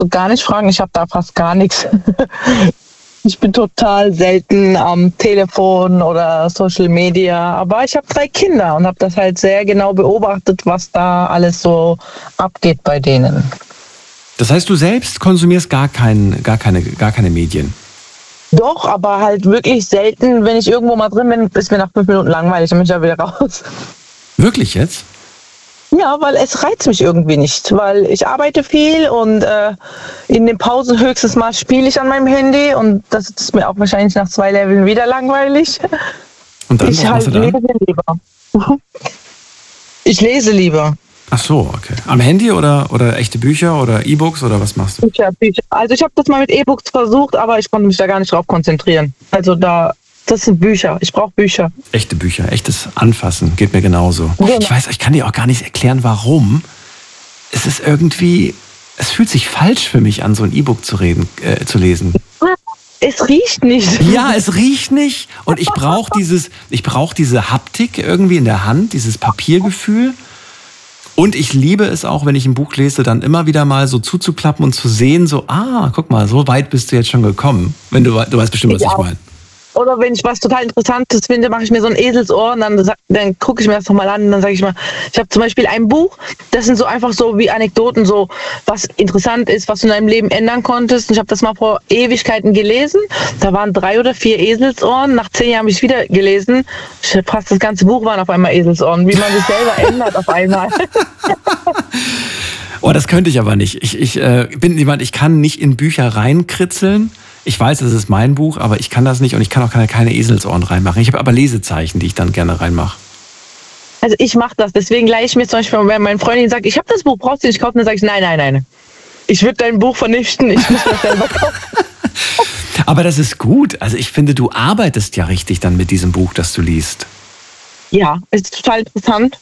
du gar nicht fragen, ich habe da fast gar nichts. Ich bin total selten am Telefon oder Social Media, aber ich habe 3 Kinder und habe das halt sehr genau beobachtet, was da alles so abgeht bei denen. Das heißt, du selbst konsumierst gar keine Medien? Doch, aber halt wirklich selten. Wenn ich irgendwo mal drin bin, ist mir nach 5 Minuten langweilig, dann bin ich ja wieder raus. Wirklich jetzt? Ja, weil es reizt mich irgendwie nicht, weil ich arbeite viel und in den Pausen höchstens mal spiele ich an meinem Handy und das ist mir auch wahrscheinlich nach 2 Leveln wieder langweilig. Und dann, ich was machst du dann? lese lieber. Ich lese lieber. Ach so, okay. Am Handy oder echte Bücher oder E-Books oder was machst du? Bücher. Also ich habe das mal mit E-Books versucht, aber ich konnte mich da gar nicht drauf konzentrieren. Also das sind Bücher. Ich brauche Bücher. Echte Bücher, echtes Anfassen, geht mir genauso. Genau. Ich kann dir auch gar nicht erklären, warum. Es ist irgendwie, es fühlt sich falsch für mich an, so ein E-Book zu lesen. Es riecht nicht. Ja, es riecht nicht. Und ich brauche diese Haptik irgendwie in der Hand, dieses Papiergefühl. Und ich liebe es auch, wenn ich ein Buch lese, dann immer wieder mal so zuzuklappen und zu sehen, so, guck mal, so weit bist du jetzt schon gekommen. Du weißt bestimmt, was ich meine. Oder wenn ich was total Interessantes finde, mache ich mir so ein Eselsohr und dann gucke ich mir das nochmal an und dann sage ich mal, ich habe zum Beispiel ein Buch, das sind so einfach so wie Anekdoten, so was interessant ist, was du in deinem Leben ändern konntest. Und ich habe das mal vor Ewigkeiten gelesen. Da waren 3 oder 4 Eselsohren. Nach 10 Jahren habe ich es wieder gelesen. Fast das ganze Buch waren auf einmal Eselsohren, wie man sich selber ändert auf einmal. Oh, das könnte ich aber nicht. Ich bin jemand, ich kann nicht in Bücher reinkritzeln. Ich weiß, es ist mein Buch, aber ich kann das nicht und ich kann auch keine Eselsohren reinmachen. Ich habe aber Lesezeichen, die ich dann gerne reinmache. Also ich mache das, deswegen leih ich mir zum Beispiel, wenn meine Freundin sagt, ich habe das Buch, brauchst du nicht kaufen, dann sage ich, nein. Ich würde dein Buch vernichten, ich muss das selber kaufen. Aber das ist gut. Also ich finde, du arbeitest ja richtig dann mit diesem Buch, das du liest. Ja, ist total interessant.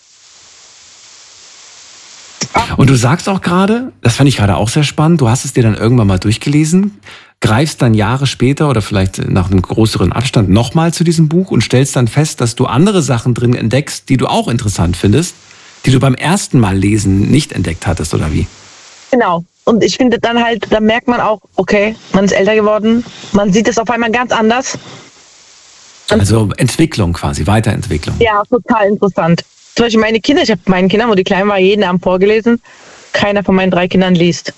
Und du sagst auch gerade, das fand ich gerade auch sehr spannend, du hast es dir dann irgendwann mal durchgelesen, greifst dann Jahre später oder vielleicht nach einem größeren Abstand nochmal zu diesem Buch und stellst dann fest, dass du andere Sachen drin entdeckst, die du auch interessant findest, die du beim ersten Mal lesen nicht entdeckt hattest, oder wie? Genau. Und ich finde dann halt, da merkt man auch, okay, man ist älter geworden, man sieht es auf einmal ganz anders. Also Entwicklung quasi, Weiterentwicklung. Ja, total interessant. Zum Beispiel meine Kinder, ich habe meinen Kindern, wo die klein war, jeden Abend vorgelesen. Keiner von meinen 3 Kindern liest.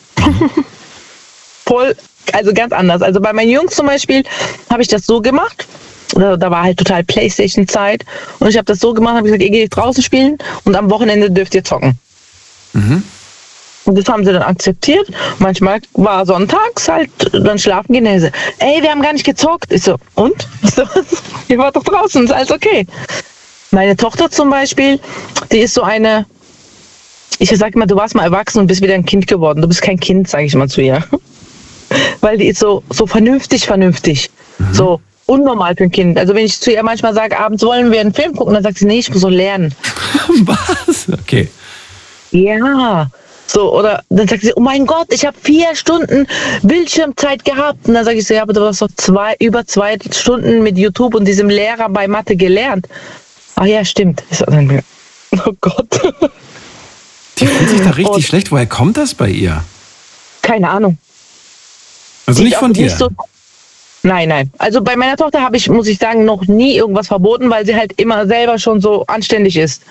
Also ganz anders. Also bei meinen Jungs zum Beispiel habe ich das so gemacht. Da war halt total Playstation-Zeit. Und ich habe das so gemacht, habe gesagt, ihr geht draußen spielen und am Wochenende dürft ihr zocken. Mhm. Und das haben sie dann akzeptiert. Manchmal war sonntags halt, dann schlafen gehen. Ey, wir haben gar nicht gezockt. Ich so, und? Ich so, ihr wart doch draußen, ist alles okay. Meine Tochter zum Beispiel, die ist so eine, ich sage immer, du warst mal erwachsen und bist wieder ein Kind geworden. Du bist kein Kind, sage ich mal zu ihr. Weil die ist so vernünftig. Mhm. So unnormal für ein Kind. Also wenn ich zu ihr manchmal sage, abends wollen wir einen Film gucken, dann sagt sie, nee, ich muss so lernen. Was? Okay. Ja. So, oder dann sagt sie, oh mein Gott, ich habe 4 Stunden Bildschirmzeit gehabt. Und dann sage ich so, ja, aber du hast doch über 2 Stunden mit YouTube und diesem Lehrer bei Mathe gelernt. Ach ja, stimmt. Oh Gott. Die fühlt sich da richtig schlecht. Woher kommt das bei ihr? Keine Ahnung. Also nicht von dir? Nicht so, nein. Also bei meiner Tochter habe ich, muss ich sagen, noch nie irgendwas verboten, weil sie halt immer selber schon so anständig ist.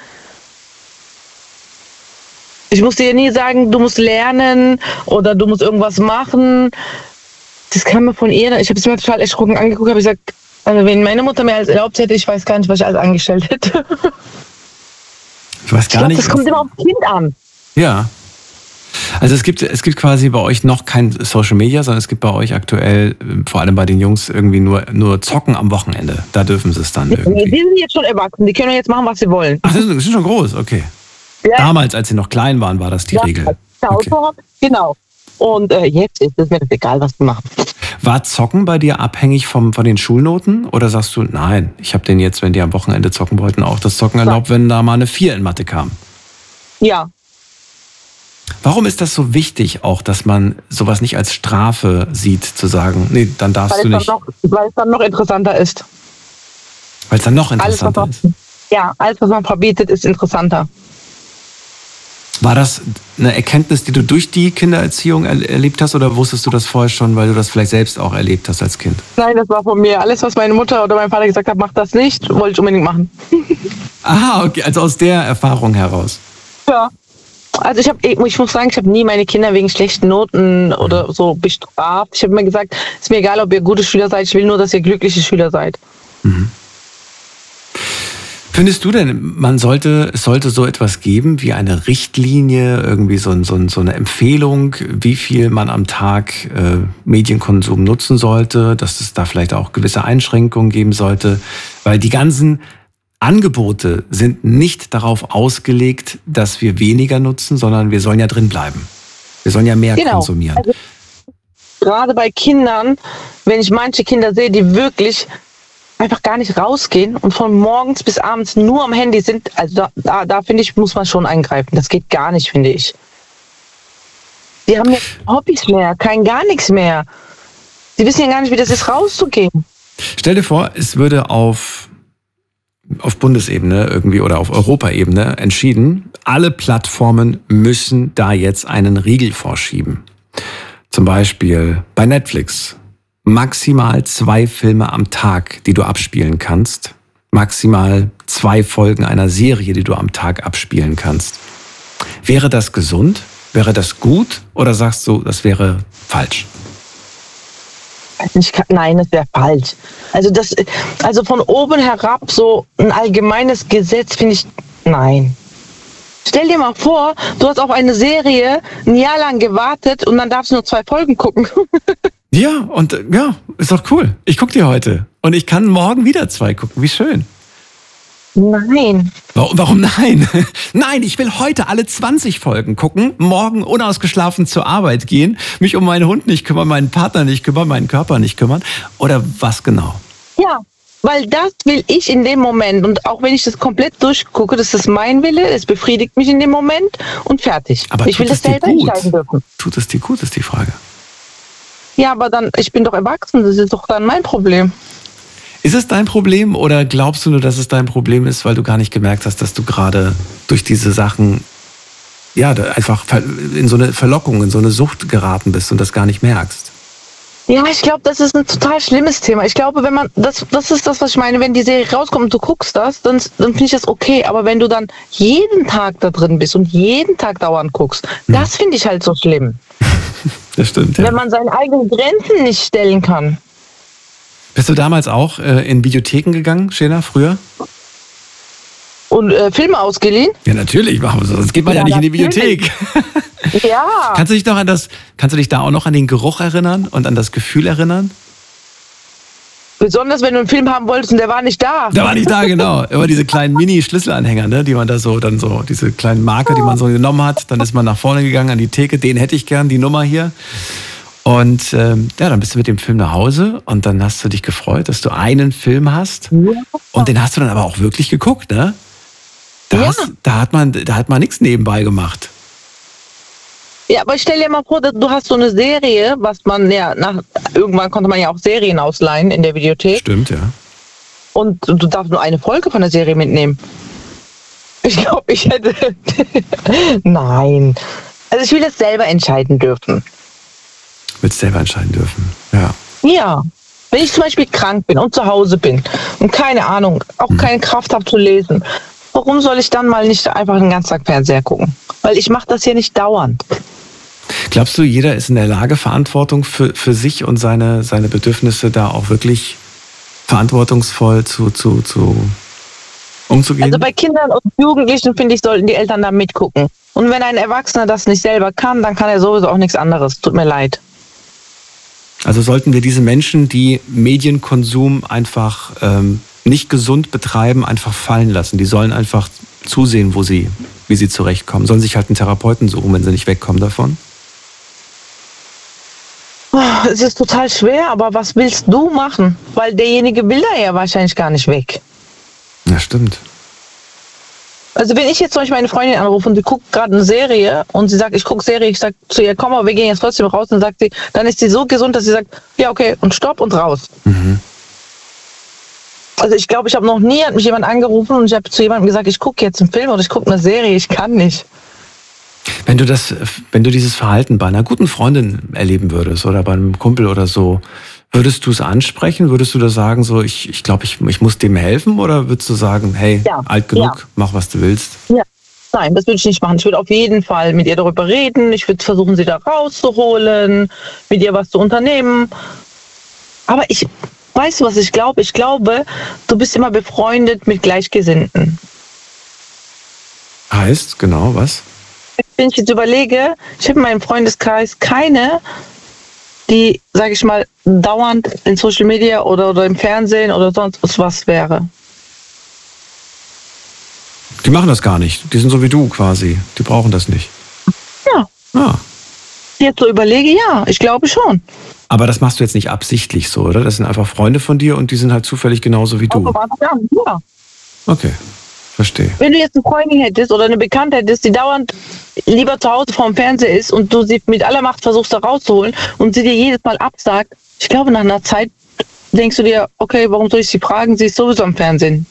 Ich musste ihr nie sagen, du musst lernen oder du musst irgendwas machen. Das kam mir von ihr. Ich habe es mir total erschrocken angeguckt, habe gesagt, also wenn meine Mutter mir alles erlaubt hätte, ich weiß gar nicht, was ich alles angestellt hätte. Ich weiß gar nicht. Das kommt immer aufs Kind an. Ja. Also es gibt quasi bei euch noch kein Social Media, sondern es gibt bei euch aktuell, vor allem bei den Jungs, irgendwie nur Zocken am Wochenende. Da dürfen sie es dann irgendwie. Die sind jetzt schon erwachsen, die können jetzt machen, was sie wollen. Ach, die sind schon groß, okay. Ja. Damals, als sie noch klein waren, war das die Regel. Okay. Genau. Und jetzt ist es mir egal, was sie machen. War Zocken bei dir abhängig von den Schulnoten? Oder sagst du, nein, ich habe denen jetzt, wenn die am Wochenende zocken wollten, auch das Zocken erlaubt, wenn da mal eine 4 in Mathe kam? Ja. Warum ist das so wichtig auch, dass man sowas nicht als Strafe sieht, zu sagen, nee, dann darfst du nicht? Weil es dann noch interessanter ist. Weil es dann noch interessanter ist? Ja, alles, was man verbietet, ist interessanter. War das eine Erkenntnis, die du durch die Kindererziehung erlebt hast oder wusstest du das vorher schon, weil du das vielleicht selbst auch erlebt hast als Kind? Nein, das war von mir. Alles, was meine Mutter oder mein Vater gesagt hat, mach das nicht, wollte ich unbedingt machen. Aha, okay, also aus der Erfahrung heraus. Ja. Also ich muss sagen, ich habe nie meine Kinder wegen schlechten Noten oder so bestraft. Ich habe immer gesagt, es ist mir egal, ob ihr gute Schüler seid, ich will nur, dass ihr glückliche Schüler seid. Mhm. Findest du denn, es sollte so etwas geben wie eine Richtlinie, irgendwie so eine Empfehlung, wie viel man am Tag Medienkonsum nutzen sollte, dass es da vielleicht auch gewisse Einschränkungen geben sollte? Weil die ganzen Angebote sind nicht darauf ausgelegt, dass wir weniger nutzen, sondern wir sollen ja drin bleiben. Wir sollen ja mehr konsumieren. Also, gerade bei Kindern, wenn ich manche Kinder sehe, die wirklich einfach gar nicht rausgehen und von morgens bis abends nur am Handy sind, also da finde ich, muss man schon eingreifen. Das geht gar nicht, finde ich. Die haben ja Hobbys mehr, gar nichts mehr. Die wissen ja gar nicht, wie das ist, rauszugehen. Stell dir vor, es würde auf Bundesebene irgendwie oder auf Europaebene entschieden, alle Plattformen müssen da jetzt einen Riegel vorschieben. Zum Beispiel bei Netflix. Maximal 2 Filme am Tag, die du abspielen kannst. Maximal 2 Folgen einer Serie, die du am Tag abspielen kannst. Wäre das gesund? Wäre das gut? Oder sagst du, das wäre falsch? Nein, das wäre falsch. Also von oben herab so ein allgemeines Gesetz finde ich, nein. Stell dir mal vor, du hast auf eine Serie ein Jahr lang gewartet und dann darfst du nur 2 Folgen gucken. Ja, ist doch cool. Ich gucke die heute und ich kann morgen wieder 2 gucken. Wie schön. Nein. Warum nein? Nein, ich will heute alle 20 Folgen gucken, morgen unausgeschlafen zur Arbeit gehen, mich um meinen Hund nicht kümmern, meinen Partner nicht kümmern, meinen Körper nicht kümmern. Oder was genau? Ja, weil das will ich in dem Moment. Und auch wenn ich das komplett durchgucke, das ist mein Wille, es befriedigt mich in dem Moment und fertig. Aber ich will das selber entscheiden dürfen. Tut es dir gut, ist die Frage. Ja, aber dann, ich bin doch erwachsen, das ist doch dann mein Problem. Ist es dein Problem oder glaubst du nur, dass es dein Problem ist, weil du gar nicht gemerkt hast, dass du gerade durch diese Sachen einfach in so eine Verlockung, in so eine Sucht geraten bist und das gar nicht merkst? Ja, ich glaube, das ist ein total schlimmes Thema. Ich glaube, wenn man, das ist das, was ich meine, wenn die Serie rauskommt und du guckst das, dann finde ich das okay. Aber wenn du dann jeden Tag da drin bist und jeden Tag dauernd guckst, das finde ich halt so schlimm. Das stimmt, ja. Wenn man seine eigenen Grenzen nicht stellen kann. Bist du damals auch in Videotheken gegangen, Shena, früher? Und Filme ausgeliehen? Ja, natürlich, sonst geht man ja nicht in die Videothek. Ja. Kannst du dich da auch noch an den Geruch erinnern und an das Gefühl erinnern? Besonders wenn du einen Film haben wolltest und der war nicht da. Der war nicht da, genau. Immer diese kleinen Mini-Schlüsselanhänger, ne, die man da so, diese kleinen Marker, die man so genommen hat. Dann ist man nach vorne gegangen an die Theke, den hätte ich gern, die Nummer hier. Und dann bist du mit dem Film nach Hause und dann hast du dich gefreut, dass du einen Film hast. Ja. Und den hast du dann aber auch wirklich geguckt, ne? Da hat man nichts nebenbei gemacht. Ja, aber stell dir mal vor, du hast so eine Serie, was man irgendwann konnte man ja auch Serien ausleihen in der Videothek. Stimmt, ja. Und du darfst nur eine Folge von der Serie mitnehmen. Ich glaube, ich hätte... Nein. Also ich will das selber entscheiden dürfen. Willst selber entscheiden dürfen, ja. Ja. Wenn ich zum Beispiel krank bin und zu Hause bin und keine Ahnung, auch keine Kraft habe zu lesen, warum soll ich dann mal nicht einfach den ganzen Tag Fernseher gucken? Weil ich mache das hier nicht dauernd. Glaubst du, jeder ist in der Lage, Verantwortung für sich und seine Bedürfnisse da auch wirklich verantwortungsvoll umzugehen? Also bei Kindern und Jugendlichen, finde ich, sollten die Eltern da mitgucken. Und wenn ein Erwachsener das nicht selber kann, dann kann er sowieso auch nichts anderes. Tut mir leid. Also sollten wir diese Menschen, die Medienkonsum einfach nicht gesund betreiben, einfach fallen lassen. Die sollen einfach zusehen, wie sie zurechtkommen. Sollen sich halt einen Therapeuten suchen, wenn sie nicht wegkommen davon? Es ist total schwer, aber was willst du machen? Weil derjenige will da ja wahrscheinlich gar nicht weg. Ja, stimmt. Also wenn ich jetzt zum Beispiel meine Freundin anrufe und sie guckt gerade eine Serie und sie sagt, ich gucke Serie, ich sage zu ihr, komm mal, wir gehen jetzt trotzdem raus, und sagt sie, dann ist sie so gesund, dass sie sagt, ja okay, und stopp und raus. Mhm. Also ich glaube, hat mich jemand angerufen und ich habe zu jemandem gesagt, ich gucke jetzt einen Film oder ich gucke eine Serie, ich kann nicht. Wenn du dieses Verhalten bei einer guten Freundin erleben würdest oder bei einem Kumpel oder so, würdest du es ansprechen? Würdest du da sagen, so, ich glaube, ich muss dem helfen? Oder würdest du sagen, hey, alt genug, mach, was du willst? Ja. Nein, das würde ich nicht machen. Ich würde auf jeden Fall mit ihr darüber reden. Ich würde versuchen, sie da rauszuholen, mit ihr was zu unternehmen. Aber weißt du, was ich glaube? Ich glaube, du bist immer befreundet mit Gleichgesinnten. Heißt, genau, was? Wenn ich jetzt überlege, ich habe in meinem Freundeskreis keine, die, sage ich mal, dauernd in Social Media oder im Fernsehen oder sonst was wäre. Die machen das gar nicht. Die sind so wie du quasi. Die brauchen das nicht. Ja. Jetzt so überlege, ja, ich glaube schon. Aber das machst du jetzt nicht absichtlich so, oder? Das sind einfach Freunde von dir und die sind halt zufällig genauso wie du. Ja. Okay, verstehe. Wenn du jetzt eine Freundin hättest oder eine Bekannte hättest, die dauernd lieber zu Hause vorm Fernseher ist und du sie mit aller Macht versuchst da rauszuholen und sie dir jedes Mal absagt, ich glaube, nach einer Zeit denkst du dir, okay, warum soll ich sie fragen? Sie ist sowieso am Fernsehen.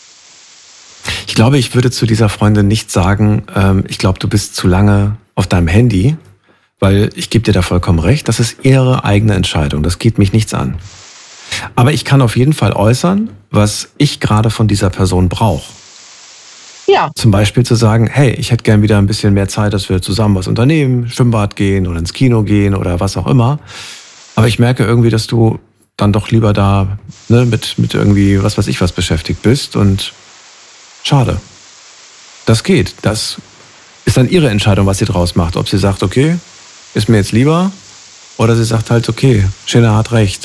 Ich glaube, ich würde zu dieser Freundin nicht sagen, ich glaube, du bist zu lange auf deinem Handy, weil ich gebe dir da vollkommen recht, das ist ihre eigene Entscheidung, das geht mich nichts an. Aber ich kann auf jeden Fall äußern, was ich gerade von dieser Person brauche. Ja. Zum Beispiel zu sagen, hey, ich hätte gern wieder ein bisschen mehr Zeit, dass wir zusammen was unternehmen, Schwimmbad gehen oder ins Kino gehen oder was auch immer. Aber ich merke irgendwie, dass du dann doch lieber da mit irgendwie was weiß ich was beschäftigt bist und schade. Das geht. Das ist dann ihre Entscheidung, was sie draus macht. Ob sie sagt, okay, ist mir jetzt lieber, oder sie sagt halt, okay, Shena hat recht.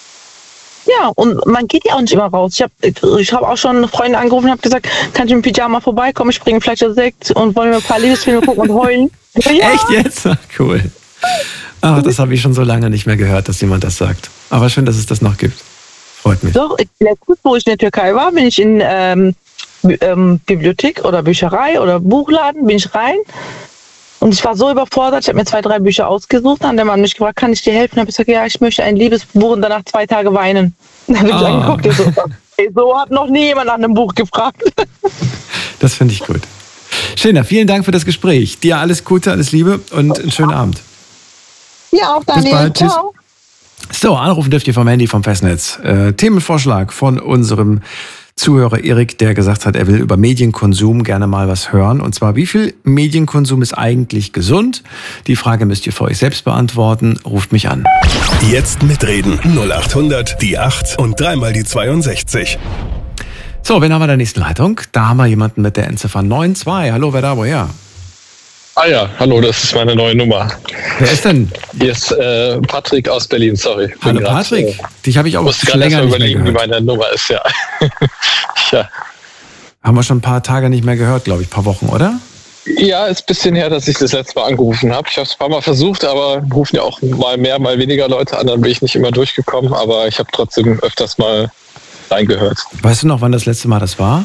Ja, und man geht ja auch nicht immer raus. Ich hab auch schon eine Freundin angerufen und habe gesagt, kann ich im Pyjama vorbeikommen, ich bringe vielleicht ein Sekt und wollen wir ein paar Liebesfilme gucken und heulen. Ja. Echt jetzt? Cool. Ach, das habe ich schon so lange nicht mehr gehört, dass jemand das sagt. Aber schön, dass es das noch gibt. Freut mich. Doch, letztens, wo ich in der Türkei war, bin ich in Bibliothek oder Bücherei oder Buchladen, bin ich rein. Und ich war so überfordert, ich habe mir 2, 3 Bücher ausgesucht. Dann hat der Mann mich gefragt, kann ich dir helfen? Dann habe ich gesagt, ja, ich möchte ein Liebesbuch und danach 2 Tage weinen. Dann habe ich angeguckt, so hat noch nie jemand nach einem Buch gefragt. Das finde ich gut. Shena, vielen Dank für das Gespräch. Dir alles Gute, alles Liebe und einen schönen Abend. Ja, auch Daniel. Bis bald. Ciao. Tschüss. So, anrufen dürft ihr vom Handy vom Festnetz. Themenvorschlag von unserem Zuhörer Erik, der gesagt hat, er will über Medienkonsum gerne mal was hören. Und zwar, wie viel Medienkonsum ist eigentlich gesund? Die Frage müsst ihr für euch selbst beantworten. Ruft mich an. Jetzt mitreden. 0800 die 8 und 3 mal die 62. So, wen haben wir in der nächsten Leitung? Da haben wir jemanden mit der Endziffer 92. Hallo, wer da, woher? Ah ja, hallo, das ist meine neue Nummer. Wer ist denn? Hier ist Patrick aus Berlin, sorry. Hallo Patrick, dich habe ich auch schon länger nicht mehr überlegen, gehört. wie meine Nummer ist, ja. Ja. Haben wir schon ein paar Tage nicht mehr gehört, glaube ich, ein paar Wochen, oder? Ja, ist ein bisschen her, dass ich das letzte Mal angerufen habe. Ich habe es ein paar Mal versucht, aber rufen ja auch mal mehr, mal weniger Leute an, dann bin ich nicht immer durchgekommen, aber ich habe trotzdem öfters mal reingehört. Weißt du noch, wann das letzte Mal das war?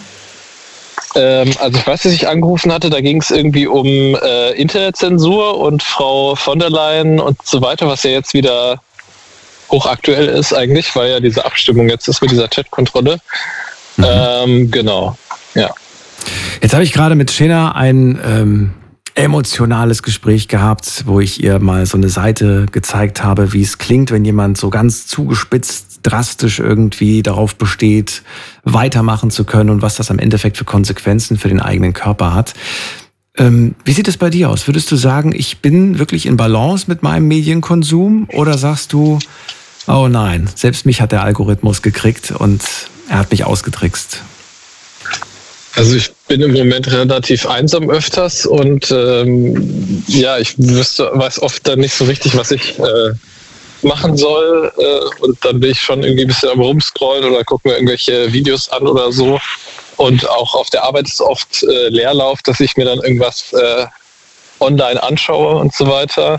Also ich weiß, dass ich angerufen hatte, da ging es irgendwie um Internetzensur und Frau von der Leyen und so weiter, was ja jetzt wieder hochaktuell ist eigentlich, weil ja diese Abstimmung jetzt ist mit dieser Chatkontrolle. Genau, ja. Jetzt habe ich gerade mit Shena ein emotionales Gespräch gehabt, wo ich ihr mal so eine Seite gezeigt habe, wie es klingt, wenn jemand so ganz zugespitzt, drastisch irgendwie darauf besteht, weitermachen zu können und was das am Endeffekt für Konsequenzen für den eigenen Körper hat. Wie sieht es bei dir aus? Würdest du sagen, ich bin wirklich in Balance mit meinem Medienkonsum oder sagst du, oh nein, selbst mich hat der Algorithmus gekriegt und er hat mich ausgetrickst? Also ich bin im Moment relativ einsam öfters und ja, ich weiß oft dann nicht so richtig, was ich machen soll und dann bin ich schon irgendwie ein bisschen am Rumscrollen oder gucke mir irgendwelche Videos an oder so und auch auf der Arbeit ist oft Leerlauf, dass ich mir dann irgendwas online anschaue und so weiter.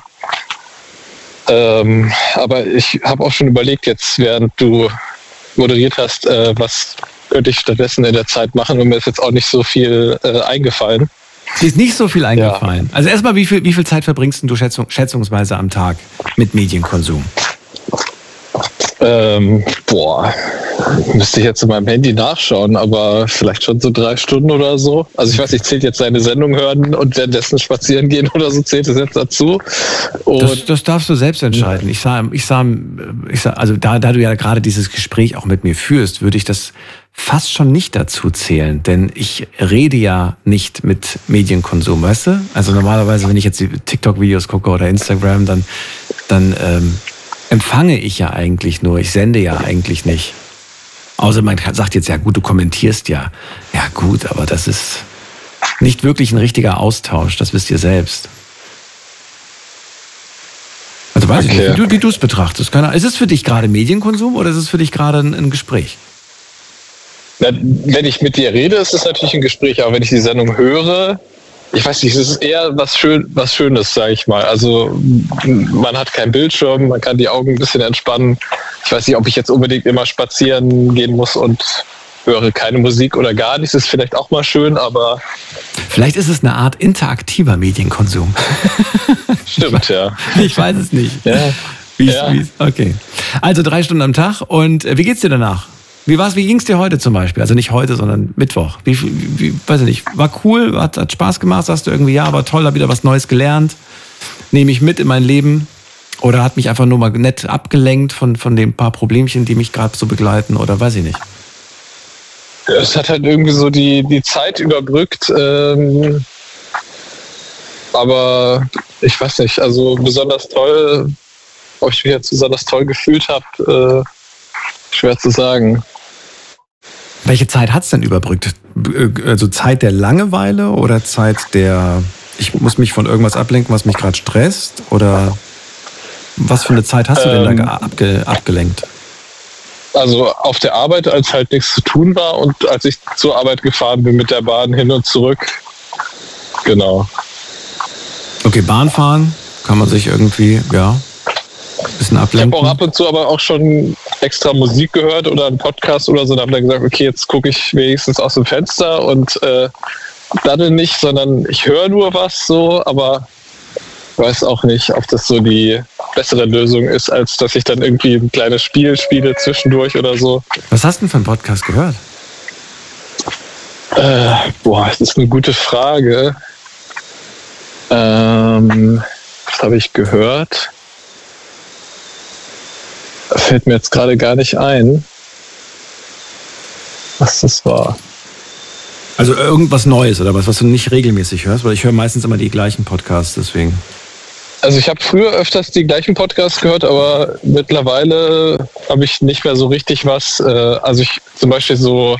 Aber ich habe auch schon überlegt jetzt, während du moderiert hast, was könnte ich stattdessen in der Zeit machen und mir ist jetzt auch nicht so viel eingefallen. Dir ist nicht so viel eingefallen. Ja. Also erstmal, wie viel Zeit verbringst du schätzungsweise am Tag mit Medienkonsum? Müsste ich jetzt in meinem Handy nachschauen, aber vielleicht schon so 3 Stunden oder so. Also ich weiß nicht, zählt jetzt seine Sendung hören und währenddessen spazieren gehen oder so, zählt es jetzt dazu? Das darfst du selbst entscheiden. Ich sah, also da du ja gerade dieses Gespräch auch mit mir führst, würde ich das fast schon nicht dazu zählen, denn ich rede ja nicht mit Medienkonsum, weißt du? Also normalerweise, wenn ich jetzt die TikTok-Videos gucke oder Instagram, dann empfange ich ja eigentlich nur, ich sende ja eigentlich nicht. Außer man sagt jetzt, ja gut, du kommentierst ja. Ja gut, aber das ist nicht wirklich ein richtiger Austausch, das wisst ihr selbst. Also weiß ich nicht, wie du es betrachtest. Ist es für dich gerade Medienkonsum oder ist es für dich gerade ein Gespräch? Na, wenn ich mit dir rede, ist es natürlich ein Gespräch, aber wenn ich die Sendung höre, ich weiß nicht, es ist eher was Schönes, sage ich mal. Also man hat keinen Bildschirm, man kann die Augen ein bisschen entspannen. Ich weiß nicht, ob ich jetzt unbedingt immer spazieren gehen muss und höre keine Musik oder gar nichts. Das ist vielleicht auch mal schön, aber... Vielleicht ist es eine Art interaktiver Medienkonsum. Stimmt, ja. Ich weiß es nicht. Ja. Okay. Also 3 Stunden am Tag. Und wie geht's dir danach? Wie ging es dir heute zum Beispiel? Also nicht heute, sondern Mittwoch. Weiß ich nicht, war cool, hat Spaß gemacht, sagst du irgendwie, ja, aber toll, hab wieder was Neues gelernt. Nehme ich mit in mein Leben? Oder hat mich einfach nur mal nett abgelenkt von den paar Problemchen, die mich gerade so begleiten? Oder weiß ich nicht. Es hat halt irgendwie so die Zeit überbrückt. Aber ich weiß nicht, also besonders toll, ob ich mich jetzt besonders toll gefühlt habe, schwer zu sagen. Welche Zeit hat es denn überbrückt? Also Zeit der Langeweile oder Zeit der, ich muss mich von irgendwas ablenken, was mich gerade stresst? Oder was für eine Zeit hast du denn da abgelenkt? Also auf der Arbeit, als halt nichts zu tun war und als ich zur Arbeit gefahren bin mit der Bahn hin und zurück. Genau. Okay, Bahnfahren kann man sich irgendwie, ja, ein bisschen ablenken. Ich habe auch ab und zu aber auch schon extra Musik gehört oder einen Podcast oder so. Da haben wir gesagt, okay, jetzt gucke ich wenigstens aus dem Fenster und daddel nicht, sondern ich höre nur was so, aber ich weiß auch nicht, ob das so die bessere Lösung ist, als dass ich dann irgendwie ein kleines Spiel spiele zwischendurch oder so. Was hast du denn für einen Podcast gehört? Das ist eine gute Frage. Was habe ich gehört? Fällt mir jetzt gerade gar nicht ein, was das war. Also irgendwas Neues oder was du nicht regelmäßig hörst? Weil ich höre meistens immer die gleichen Podcasts, deswegen. Also ich habe früher öfters die gleichen Podcasts gehört, aber mittlerweile habe ich nicht mehr so richtig was. Also ich zum Beispiel so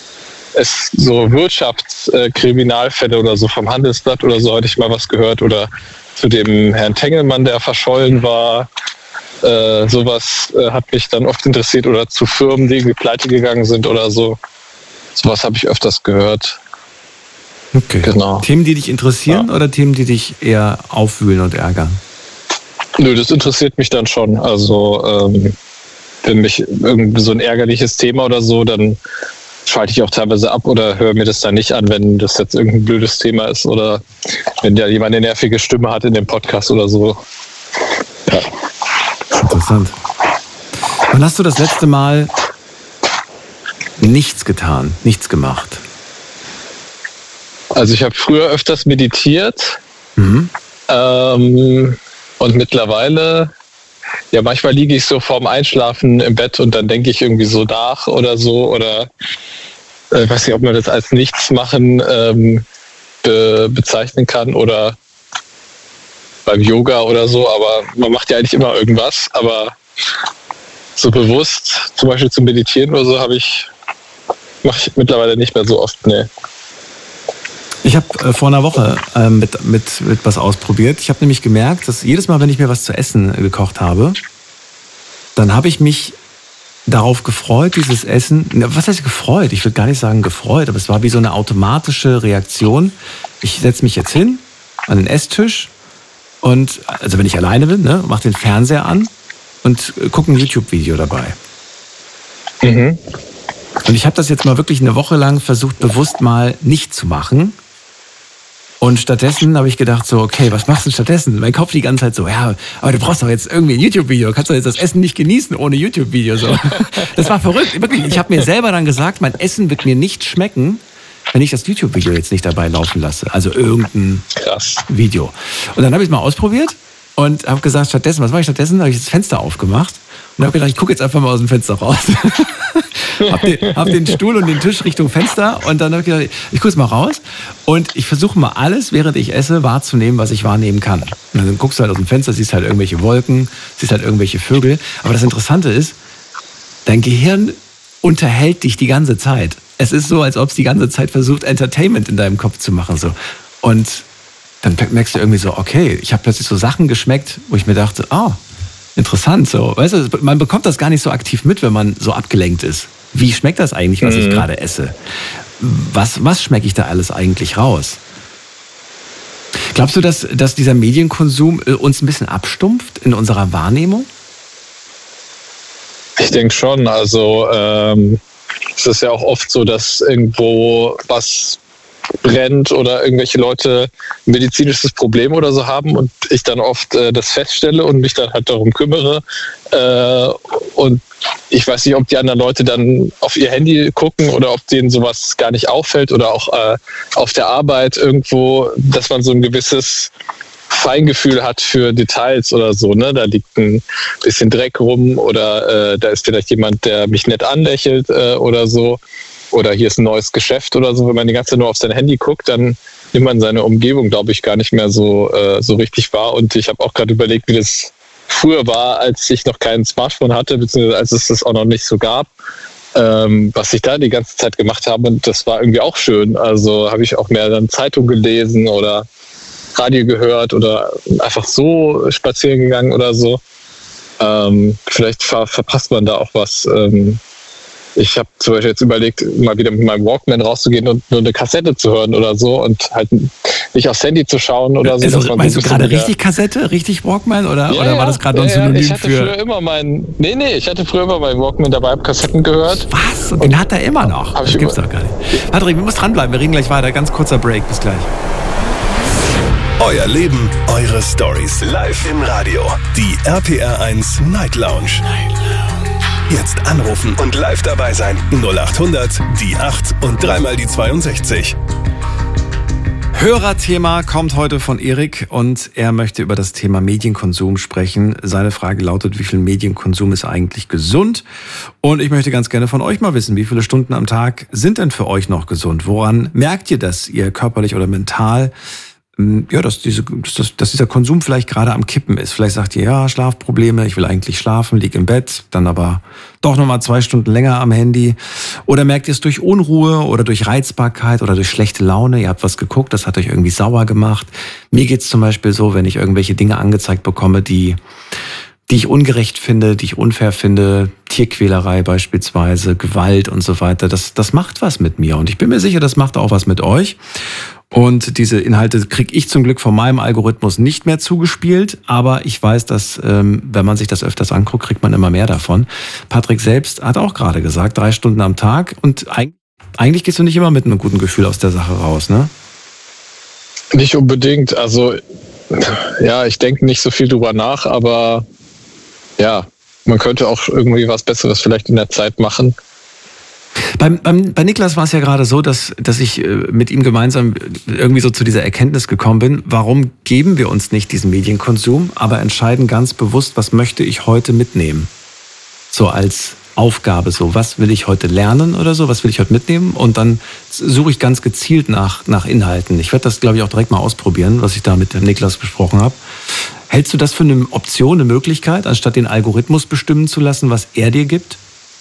Wirtschaftskriminalfälle oder so vom Handelsblatt oder so hatte ich mal was gehört. Oder zu dem Herrn Tengelmann, der verschollen war. Sowas hat mich dann oft interessiert. Oder zu Firmen, die irgendwie pleite gegangen sind oder so. Sowas habe ich öfters gehört. Okay. Genau. Themen, die dich interessieren oder Themen, die dich eher aufwühlen und ärgern? Nö, das interessiert mich dann schon. Also wenn mich irgendwie so ein ärgerliches Thema oder so, dann schalte ich auch teilweise ab oder höre mir das dann nicht an, wenn das jetzt irgendein blödes Thema ist oder wenn ja jemand eine nervige Stimme hat in dem Podcast oder so. Ja. Interessant. Wann hast du das letzte Mal nichts getan, nichts gemacht? Also ich habe früher öfters meditiert und mittlerweile, ja manchmal liege ich so vorm Einschlafen im Bett und dann denke ich irgendwie so nach oder so oder ich weiß nicht, ob man das als Nichtsmachen bezeichnen kann oder beim Yoga oder so, aber man macht ja eigentlich immer irgendwas, aber so bewusst, zum Beispiel zum Meditieren oder so, mache ich mittlerweile nicht mehr so oft, nee. Ich habe vor einer Woche mit was ausprobiert. Ich habe nämlich gemerkt, dass jedes Mal, wenn ich mir was zu essen gekocht habe, dann habe ich mich darauf gefreut, dieses Essen, was heißt gefreut? Ich würde gar nicht sagen gefreut, aber es war wie so eine automatische Reaktion. Ich setze mich jetzt hin an den Esstisch und, also wenn ich alleine bin, ne, mache den Fernseher an und gucke ein YouTube-Video dabei. Mhm. Und ich habe das jetzt mal wirklich eine Woche lang versucht, bewusst mal nicht zu machen. Und stattdessen habe ich gedacht so, okay, was machst du stattdessen? Mein Kopf die ganze Zeit so, ja, aber du brauchst doch jetzt irgendwie ein YouTube-Video. Kannst doch jetzt das Essen nicht genießen ohne YouTube-Video. So. Das war verrückt. Wirklich, ich habe mir selber dann gesagt, mein Essen wird mir nicht schmecken, wenn ich das YouTube-Video jetzt nicht dabei laufen lasse. Also irgendein Video. Und dann habe ich es mal ausprobiert und habe gesagt, stattdessen, was mache ich stattdessen? Habe ich das Fenster aufgemacht und habe gedacht, ich gucke jetzt einfach mal aus dem Fenster raus. hab den Stuhl und den Tisch Richtung Fenster und dann habe ich gedacht, ich gucke jetzt mal raus und ich versuche mal alles, während ich esse, wahrzunehmen, was ich wahrnehmen kann. Und dann guckst du halt aus dem Fenster, siehst halt irgendwelche Wolken, siehst halt irgendwelche Vögel. Aber das Interessante ist, dein Gehirn unterhält dich die ganze Zeit. Es ist so, als ob es die ganze Zeit versucht, Entertainment in deinem Kopf zu machen. So. Und dann merkst du irgendwie so, okay, ich habe plötzlich so Sachen geschmeckt, wo ich mir dachte, interessant. So. Weißt du, man bekommt das gar nicht so aktiv mit, wenn man so abgelenkt ist. Wie schmeckt das eigentlich, was ich gerade esse? Was schmecke ich da alles eigentlich raus? Glaubst du, dass dieser Medienkonsum uns ein bisschen abstumpft in unserer Wahrnehmung? Ich denke schon. Also es ist ja auch oft so, dass irgendwo was brennt oder irgendwelche Leute ein medizinisches Problem oder so haben und ich dann oft das feststelle und mich dann halt darum kümmere. Und ich weiß nicht, ob die anderen Leute dann auf ihr Handy gucken oder ob denen sowas gar nicht auffällt oder auch auf der Arbeit irgendwo, dass man so ein gewisses Feingefühl hat für Details oder so, ne? Da liegt ein bisschen Dreck rum oder da ist vielleicht jemand, der mich nett anlächelt oder so. Oder hier ist ein neues Geschäft oder so. Wenn man die ganze Zeit nur auf sein Handy guckt, dann nimmt man seine Umgebung, glaube ich, gar nicht mehr so richtig wahr. Und ich habe auch gerade überlegt, wie das früher war, als ich noch kein Smartphone hatte, beziehungsweise als es das auch noch nicht so gab, was ich da die ganze Zeit gemacht habe. Und das war irgendwie auch schön. Also habe ich auch mehr dann Zeitung gelesen oder Radio gehört oder einfach so spazieren gegangen oder so. Vielleicht verpasst man da auch was. Ich habe zum Beispiel jetzt überlegt, mal wieder mit meinem Walkman rauszugehen und nur eine Kassette zu hören oder so und halt nicht aufs Handy zu schauen oder so. Also, meinst du gerade richtig Kassette, richtig Walkman oder war das gerade ein Synonym ich hatte früher immer ich hatte früher immer meinen Walkman dabei, habe Kassetten gehört. Was? Und den hat er immer noch? Das gibt's doch gar nicht. Patrick, wir müssen dranbleiben, wir reden gleich weiter. Ganz kurzer Break, bis gleich. Euer Leben, eure Stories. Live im Radio. Die RPR1 Night Lounge. Jetzt anrufen und live dabei sein. 0800 die 8 und dreimal die 62. Hörerthema kommt heute von Erik und er möchte über das Thema Medienkonsum sprechen. Seine Frage lautet, wie viel Medienkonsum ist eigentlich gesund? Und ich möchte ganz gerne von euch mal wissen, wie viele Stunden am Tag sind denn für euch noch gesund? Woran merkt ihr, dass ihr körperlich oder mental dass dieser Konsum vielleicht gerade am Kippen ist. Vielleicht sagt ihr, ja, Schlafprobleme, ich will eigentlich schlafen, lieg im Bett, dann aber doch nochmal 2 Stunden länger am Handy. Oder merkt ihr es durch Unruhe oder durch Reizbarkeit oder durch schlechte Laune? Ihr habt was geguckt, das hat euch irgendwie sauer gemacht. Mir geht's zum Beispiel so, wenn ich irgendwelche Dinge angezeigt bekomme, die ich ungerecht finde, die ich unfair finde, Tierquälerei beispielsweise, Gewalt und so weiter, das macht was mit mir. Und ich bin mir sicher, das macht auch was mit euch. Und diese Inhalte kriege ich zum Glück von meinem Algorithmus nicht mehr zugespielt, aber ich weiß, dass wenn man sich das öfters anguckt, kriegt man immer mehr davon. Patrick selbst hat auch gerade gesagt, 3 Stunden am Tag und eigentlich gehst du nicht immer mit einem guten Gefühl aus der Sache raus, ne? Nicht unbedingt, also ja, ich denke nicht so viel drüber nach, aber ja, man könnte auch irgendwie was Besseres vielleicht in der Zeit machen. Bei Niklas war es ja gerade so, dass ich mit ihm gemeinsam irgendwie so zu dieser Erkenntnis gekommen bin, warum geben wir uns nicht diesen Medienkonsum, aber entscheiden ganz bewusst, was möchte ich heute mitnehmen? So als Aufgabe, so was will ich heute lernen oder so, was will ich heute mitnehmen? Und dann suche ich ganz gezielt nach Inhalten. Ich werde das, glaube ich, auch direkt mal ausprobieren, was ich da mit Niklas besprochen habe. Hältst du das für eine Option, eine Möglichkeit, anstatt den Algorithmus bestimmen zu lassen, was er dir gibt?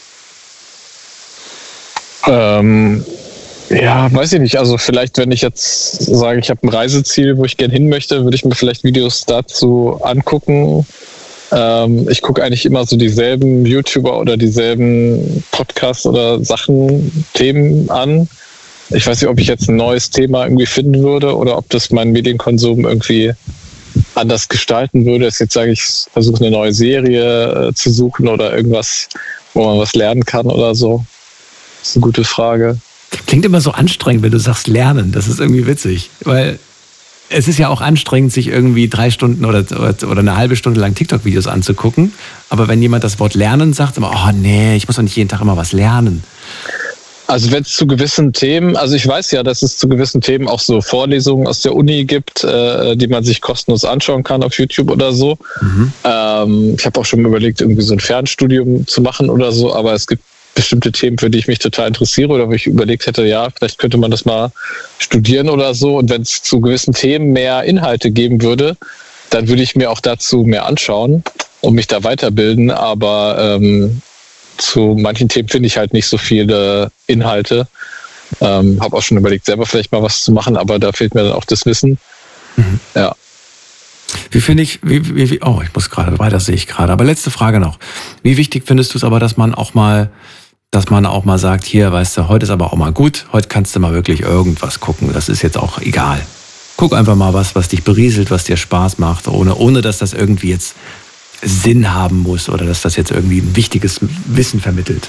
Ja, weiß ich nicht. Also vielleicht, wenn ich jetzt sage, ich habe ein Reiseziel, wo ich gerne hin möchte, würde ich mir vielleicht Videos dazu angucken. Ich gucke eigentlich immer so dieselben YouTuber oder dieselben Podcasts oder Themen an. Ich weiß nicht, ob ich jetzt ein neues Thema irgendwie finden würde oder ob das meinen Medienkonsum irgendwie anders gestalten würde. Jetzt sage ich, versuche eine neue Serie zu suchen oder irgendwas, wo man was lernen kann oder so. Das ist eine gute Frage. Klingt immer so anstrengend, wenn du sagst lernen. Das ist irgendwie witzig, weil es ist ja auch anstrengend, sich irgendwie 3 Stunden oder eine halbe Stunde lang TikTok-Videos anzugucken. Aber wenn jemand das Wort lernen sagt, immer, oh nee, ich muss doch nicht jeden Tag immer was lernen. Also wenn es zu gewissen Themen, also ich weiß ja, dass es zu gewissen Themen auch so Vorlesungen aus der Uni gibt, die man sich kostenlos anschauen kann auf YouTube oder so. Ich habe auch schon überlegt, irgendwie so ein Fernstudium zu machen oder so, aber es gibt bestimmte Themen, für die ich mich total interessiere oder wo ich überlegt hätte, ja, vielleicht könnte man das mal studieren oder so. Und wenn es zu gewissen Themen mehr Inhalte geben würde, dann würde ich mir auch dazu mehr anschauen und mich da weiterbilden. Aber zu manchen Themen finde ich halt nicht so viele Inhalte. Habe auch schon überlegt, selber vielleicht mal was zu machen, aber da fehlt mir dann auch das Wissen. Ja. Wie finde ich, oh, ich muss gerade, weiter sehe ich gerade. Aber letzte Frage noch. Wie wichtig findest du es aber, dass man auch mal sagt, hier, weißt du, heute ist aber auch mal gut, heute kannst du mal wirklich irgendwas gucken. Das ist jetzt auch egal. Guck einfach mal was dich berieselt, was dir Spaß macht, ohne dass das irgendwie jetzt Sinn haben muss oder dass das jetzt irgendwie ein wichtiges Wissen vermittelt.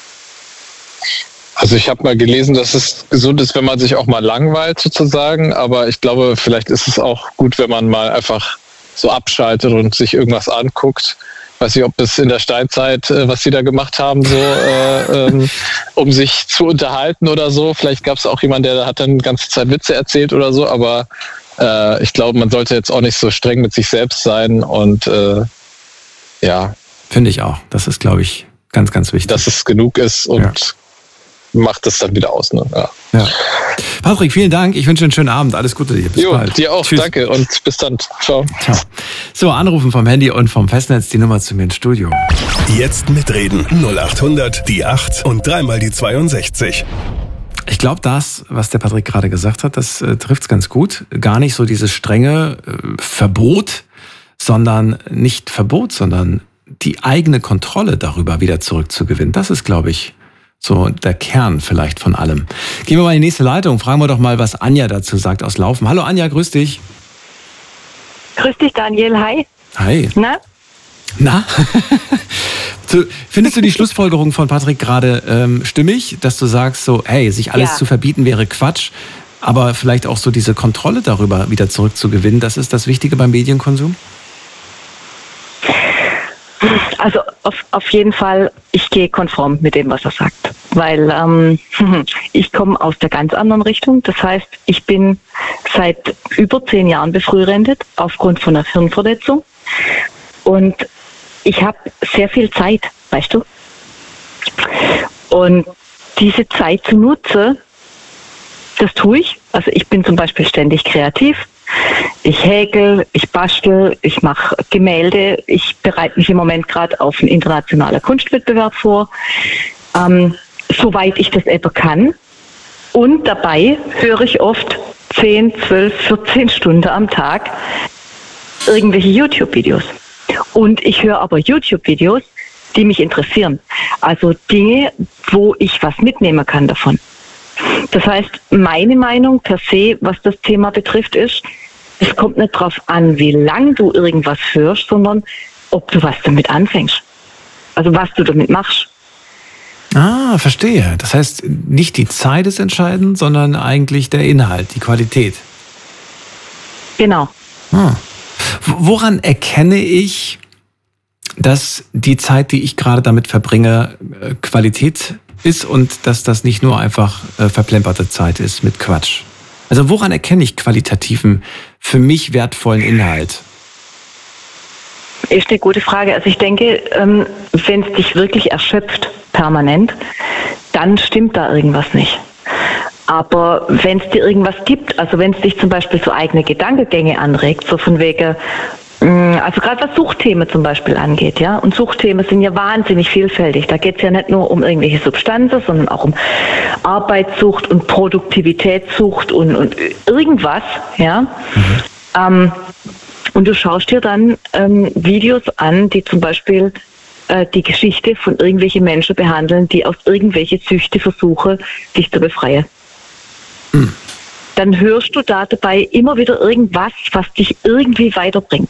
Also ich habe mal gelesen, dass es gesund ist, wenn man sich auch mal langweilt sozusagen, aber ich glaube, vielleicht ist es auch gut, wenn man mal einfach so abschaltet und sich irgendwas anguckt. Ich weiß nicht, ob es in der Steinzeit, was sie da gemacht haben, so um sich zu unterhalten oder so. Vielleicht gab es auch jemanden, der hat dann die ganze Zeit Witze erzählt oder so, aber ich glaube, man sollte jetzt auch nicht so streng mit sich selbst sein und ja. Finde ich auch. Das ist, glaube ich, ganz, ganz wichtig. Dass es genug ist und macht es dann wieder aus. Ne? Ja. Patrick, vielen Dank. Ich wünsche einen schönen Abend. Alles Gute dir. Bis bald. Dir auch. Tschüss. Danke und bis dann. Ciao. So, anrufen vom Handy und vom Festnetz die Nummer zu mir ins Studio. Jetzt mitreden. 0800 die 8 und 3 die 62. Ich glaube, das, was der Patrick gerade gesagt hat, das trifft es ganz gut. Gar nicht so dieses strenge Verbot, sondern nicht Verbot, sondern die eigene Kontrolle darüber wieder zurückzugewinnen. Das ist, glaube ich, so der Kern vielleicht von allem. Gehen wir mal in die nächste Leitung. Fragen wir doch mal, was Anja dazu sagt aus Laufen. Hallo Anja, grüß dich. Grüß dich, Daniel. Hi. Hi. Na? Findest du die Schlussfolgerung von Patrick gerade stimmig, dass du sagst, so, hey, sich alles zu verbieten wäre Quatsch, aber vielleicht auch so diese Kontrolle darüber wieder zurückzugewinnen, das ist das Wichtige beim Medienkonsum? Also auf jeden Fall, ich gehe konform mit dem, was er sagt. Weil ich komme aus der ganz anderen Richtung. Das heißt, ich bin seit über 10 Jahren befrührentet aufgrund von einer Hirnverletzung. Und ich habe sehr viel Zeit, weißt du. Und diese Zeit zu nutzen, das tue ich. Also ich bin zum Beispiel ständig kreativ. Ich häkel, ich bastel, ich mache Gemälde. Ich bereite mich im Moment gerade auf einen internationalen Kunstwettbewerb vor, soweit ich das eben kann. Und dabei höre ich oft 10, 12, 14 Stunden am Tag irgendwelche YouTube-Videos. Und ich höre aber YouTube-Videos, die mich interessieren. Also Dinge, wo ich was mitnehmen kann davon. Das heißt, meine Meinung per se, was das Thema betrifft, ist, es kommt nicht darauf an, wie lang du irgendwas hörst, sondern ob du was damit anfängst. Also was du damit machst. Ah, verstehe. Das heißt, nicht die Zeit ist entscheidend, sondern eigentlich der Inhalt, die Qualität. Genau. Woran erkenne ich, dass die Zeit, die ich gerade damit verbringe, Qualität ist und dass das nicht nur einfach verplemperte Zeit ist mit Quatsch? Also woran erkenne ich qualitativen, für mich wertvollen Inhalt? Ist eine gute Frage. Also ich denke, wenn es dich wirklich erschöpft permanent, dann stimmt da irgendwas nicht. Aber wenn es dir irgendwas gibt, also wenn es dich zum Beispiel so eigene Gedankengänge anregt, so von wegen, also gerade was Suchtthemen zum Beispiel angeht, ja, und Suchtthemen sind ja wahnsinnig vielfältig. Da geht es ja nicht nur um irgendwelche Substanzen, sondern auch um Arbeitssucht und Produktivitätssucht und irgendwas, ja. Und du schaust dir dann Videos an, die zum Beispiel die Geschichte von irgendwelchen Menschen behandeln, die aus irgendwelche Süchte versuchen, sich zu befreien. Dann hörst du da dabei immer wieder irgendwas, was dich irgendwie weiterbringt.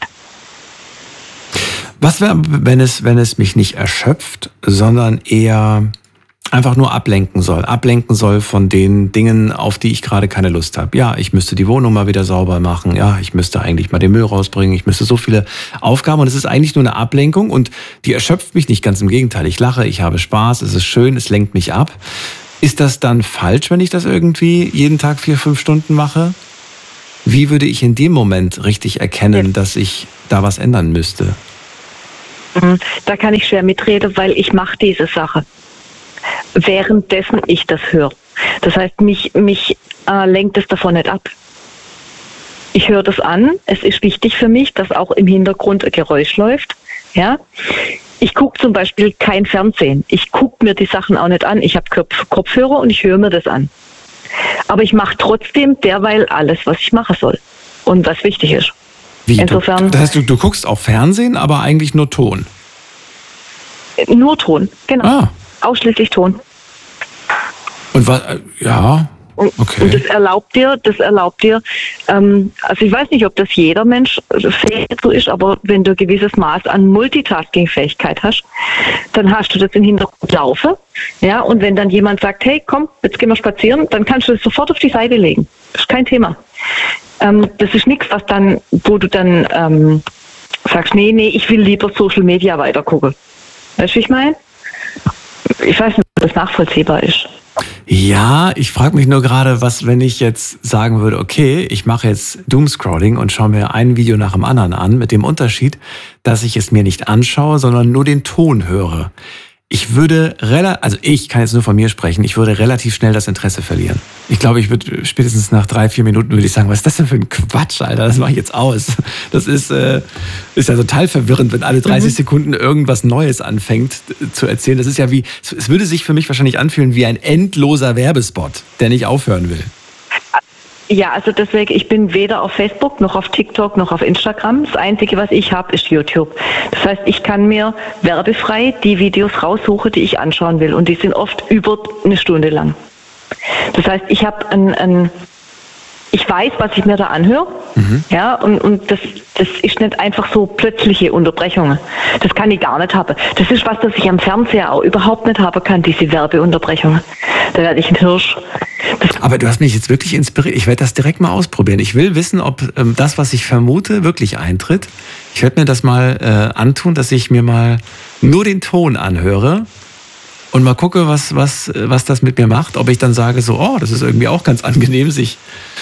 Was wäre, wenn es mich nicht erschöpft, sondern eher einfach nur ablenken soll von den Dingen, auf die ich gerade keine Lust habe. Ja, ich müsste die Wohnung mal wieder sauber machen, ja, ich müsste eigentlich mal den Müll rausbringen, ich müsste so viele Aufgaben und es ist eigentlich nur eine Ablenkung und die erschöpft mich nicht, ganz im Gegenteil. Ich lache, ich habe Spaß, es ist schön, es lenkt mich ab. Ist das dann falsch, wenn ich das irgendwie jeden Tag 4-5 Stunden mache? Wie würde ich in dem Moment richtig erkennen, dass ich da was ändern müsste? Da kann ich schwer mitreden, weil ich mache diese Sache, währenddessen ich das höre. Das heißt, mich lenkt es davon nicht ab. Ich höre das an. Es ist wichtig für mich, dass auch im Hintergrund ein Geräusch läuft. Ja? Ich gucke zum Beispiel kein Fernsehen. Ich gucke mir die Sachen auch nicht an. Ich habe Kopfhörer und ich höre mir das an. Aber ich mache trotzdem derweil alles, was ich machen soll und was wichtig ist. Wie? Insofern, das heißt, du guckst auch Fernsehen, aber eigentlich nur Ton? Nur Ton, genau. Ah. Ausschließlich Ton. Und was, ja, okay. Und das erlaubt dir, also ich weiß nicht, ob das jeder Mensch fähig dazu ist, aber wenn du ein gewisses Maß an Multitasking-Fähigkeit hast, dann hast du das im Hintergrund laufen. Ja, und wenn dann jemand sagt, hey, komm, jetzt gehen wir spazieren, dann kannst du das sofort auf die Seite legen. Das ist kein Thema. Das ist nichts, wo du dann sagst, nee, ich will lieber Social Media weitergucken. Weißt du, wie ich meine? Ich weiß nicht, ob das nachvollziehbar ist. Ja, ich frage mich nur gerade, was, wenn ich jetzt sagen würde, okay, ich mache jetzt Doomscrolling und schaue mir ein Video nach dem anderen an, mit dem Unterschied, dass ich es mir nicht anschaue, sondern nur den Ton höre. Ich kann jetzt nur von mir sprechen, ich würde relativ schnell das Interesse verlieren. Ich glaube, ich würde spätestens nach 3-4 Minuten würde ich sagen, was ist das denn für ein Quatsch, Alter, das mache ich jetzt aus. Das ist ja total verwirrend, wenn alle 30 Sekunden irgendwas Neues anfängt zu erzählen. Das ist ja es würde sich für mich wahrscheinlich anfühlen wie ein endloser Werbespot, der nicht aufhören will. Ja, also deswegen, ich bin weder auf Facebook, noch auf TikTok, noch auf Instagram. Das Einzige, was ich habe, ist YouTube. Das heißt, ich kann mir werbefrei die Videos raussuchen, die ich anschauen will. Und die sind oft über eine Stunde lang. Das heißt, ich habe ich weiß, was ich mir da anhöre. Ja, und das ist nicht einfach so plötzliche Unterbrechungen. Das kann ich gar nicht haben. Das ist was, das ich am Fernseher auch überhaupt nicht haben kann, diese Werbeunterbrechungen. Da werde ich ein Hirsch. Aber du hast mich jetzt wirklich inspiriert. Ich werde das direkt mal ausprobieren. Ich will wissen, ob das, was ich vermute, wirklich eintritt. Ich werde mir das mal antun, dass ich mir mal nur den Ton anhöre und mal gucke, was das mit mir macht. Ob ich dann sage so, oh, das ist irgendwie auch ganz angenehm, sich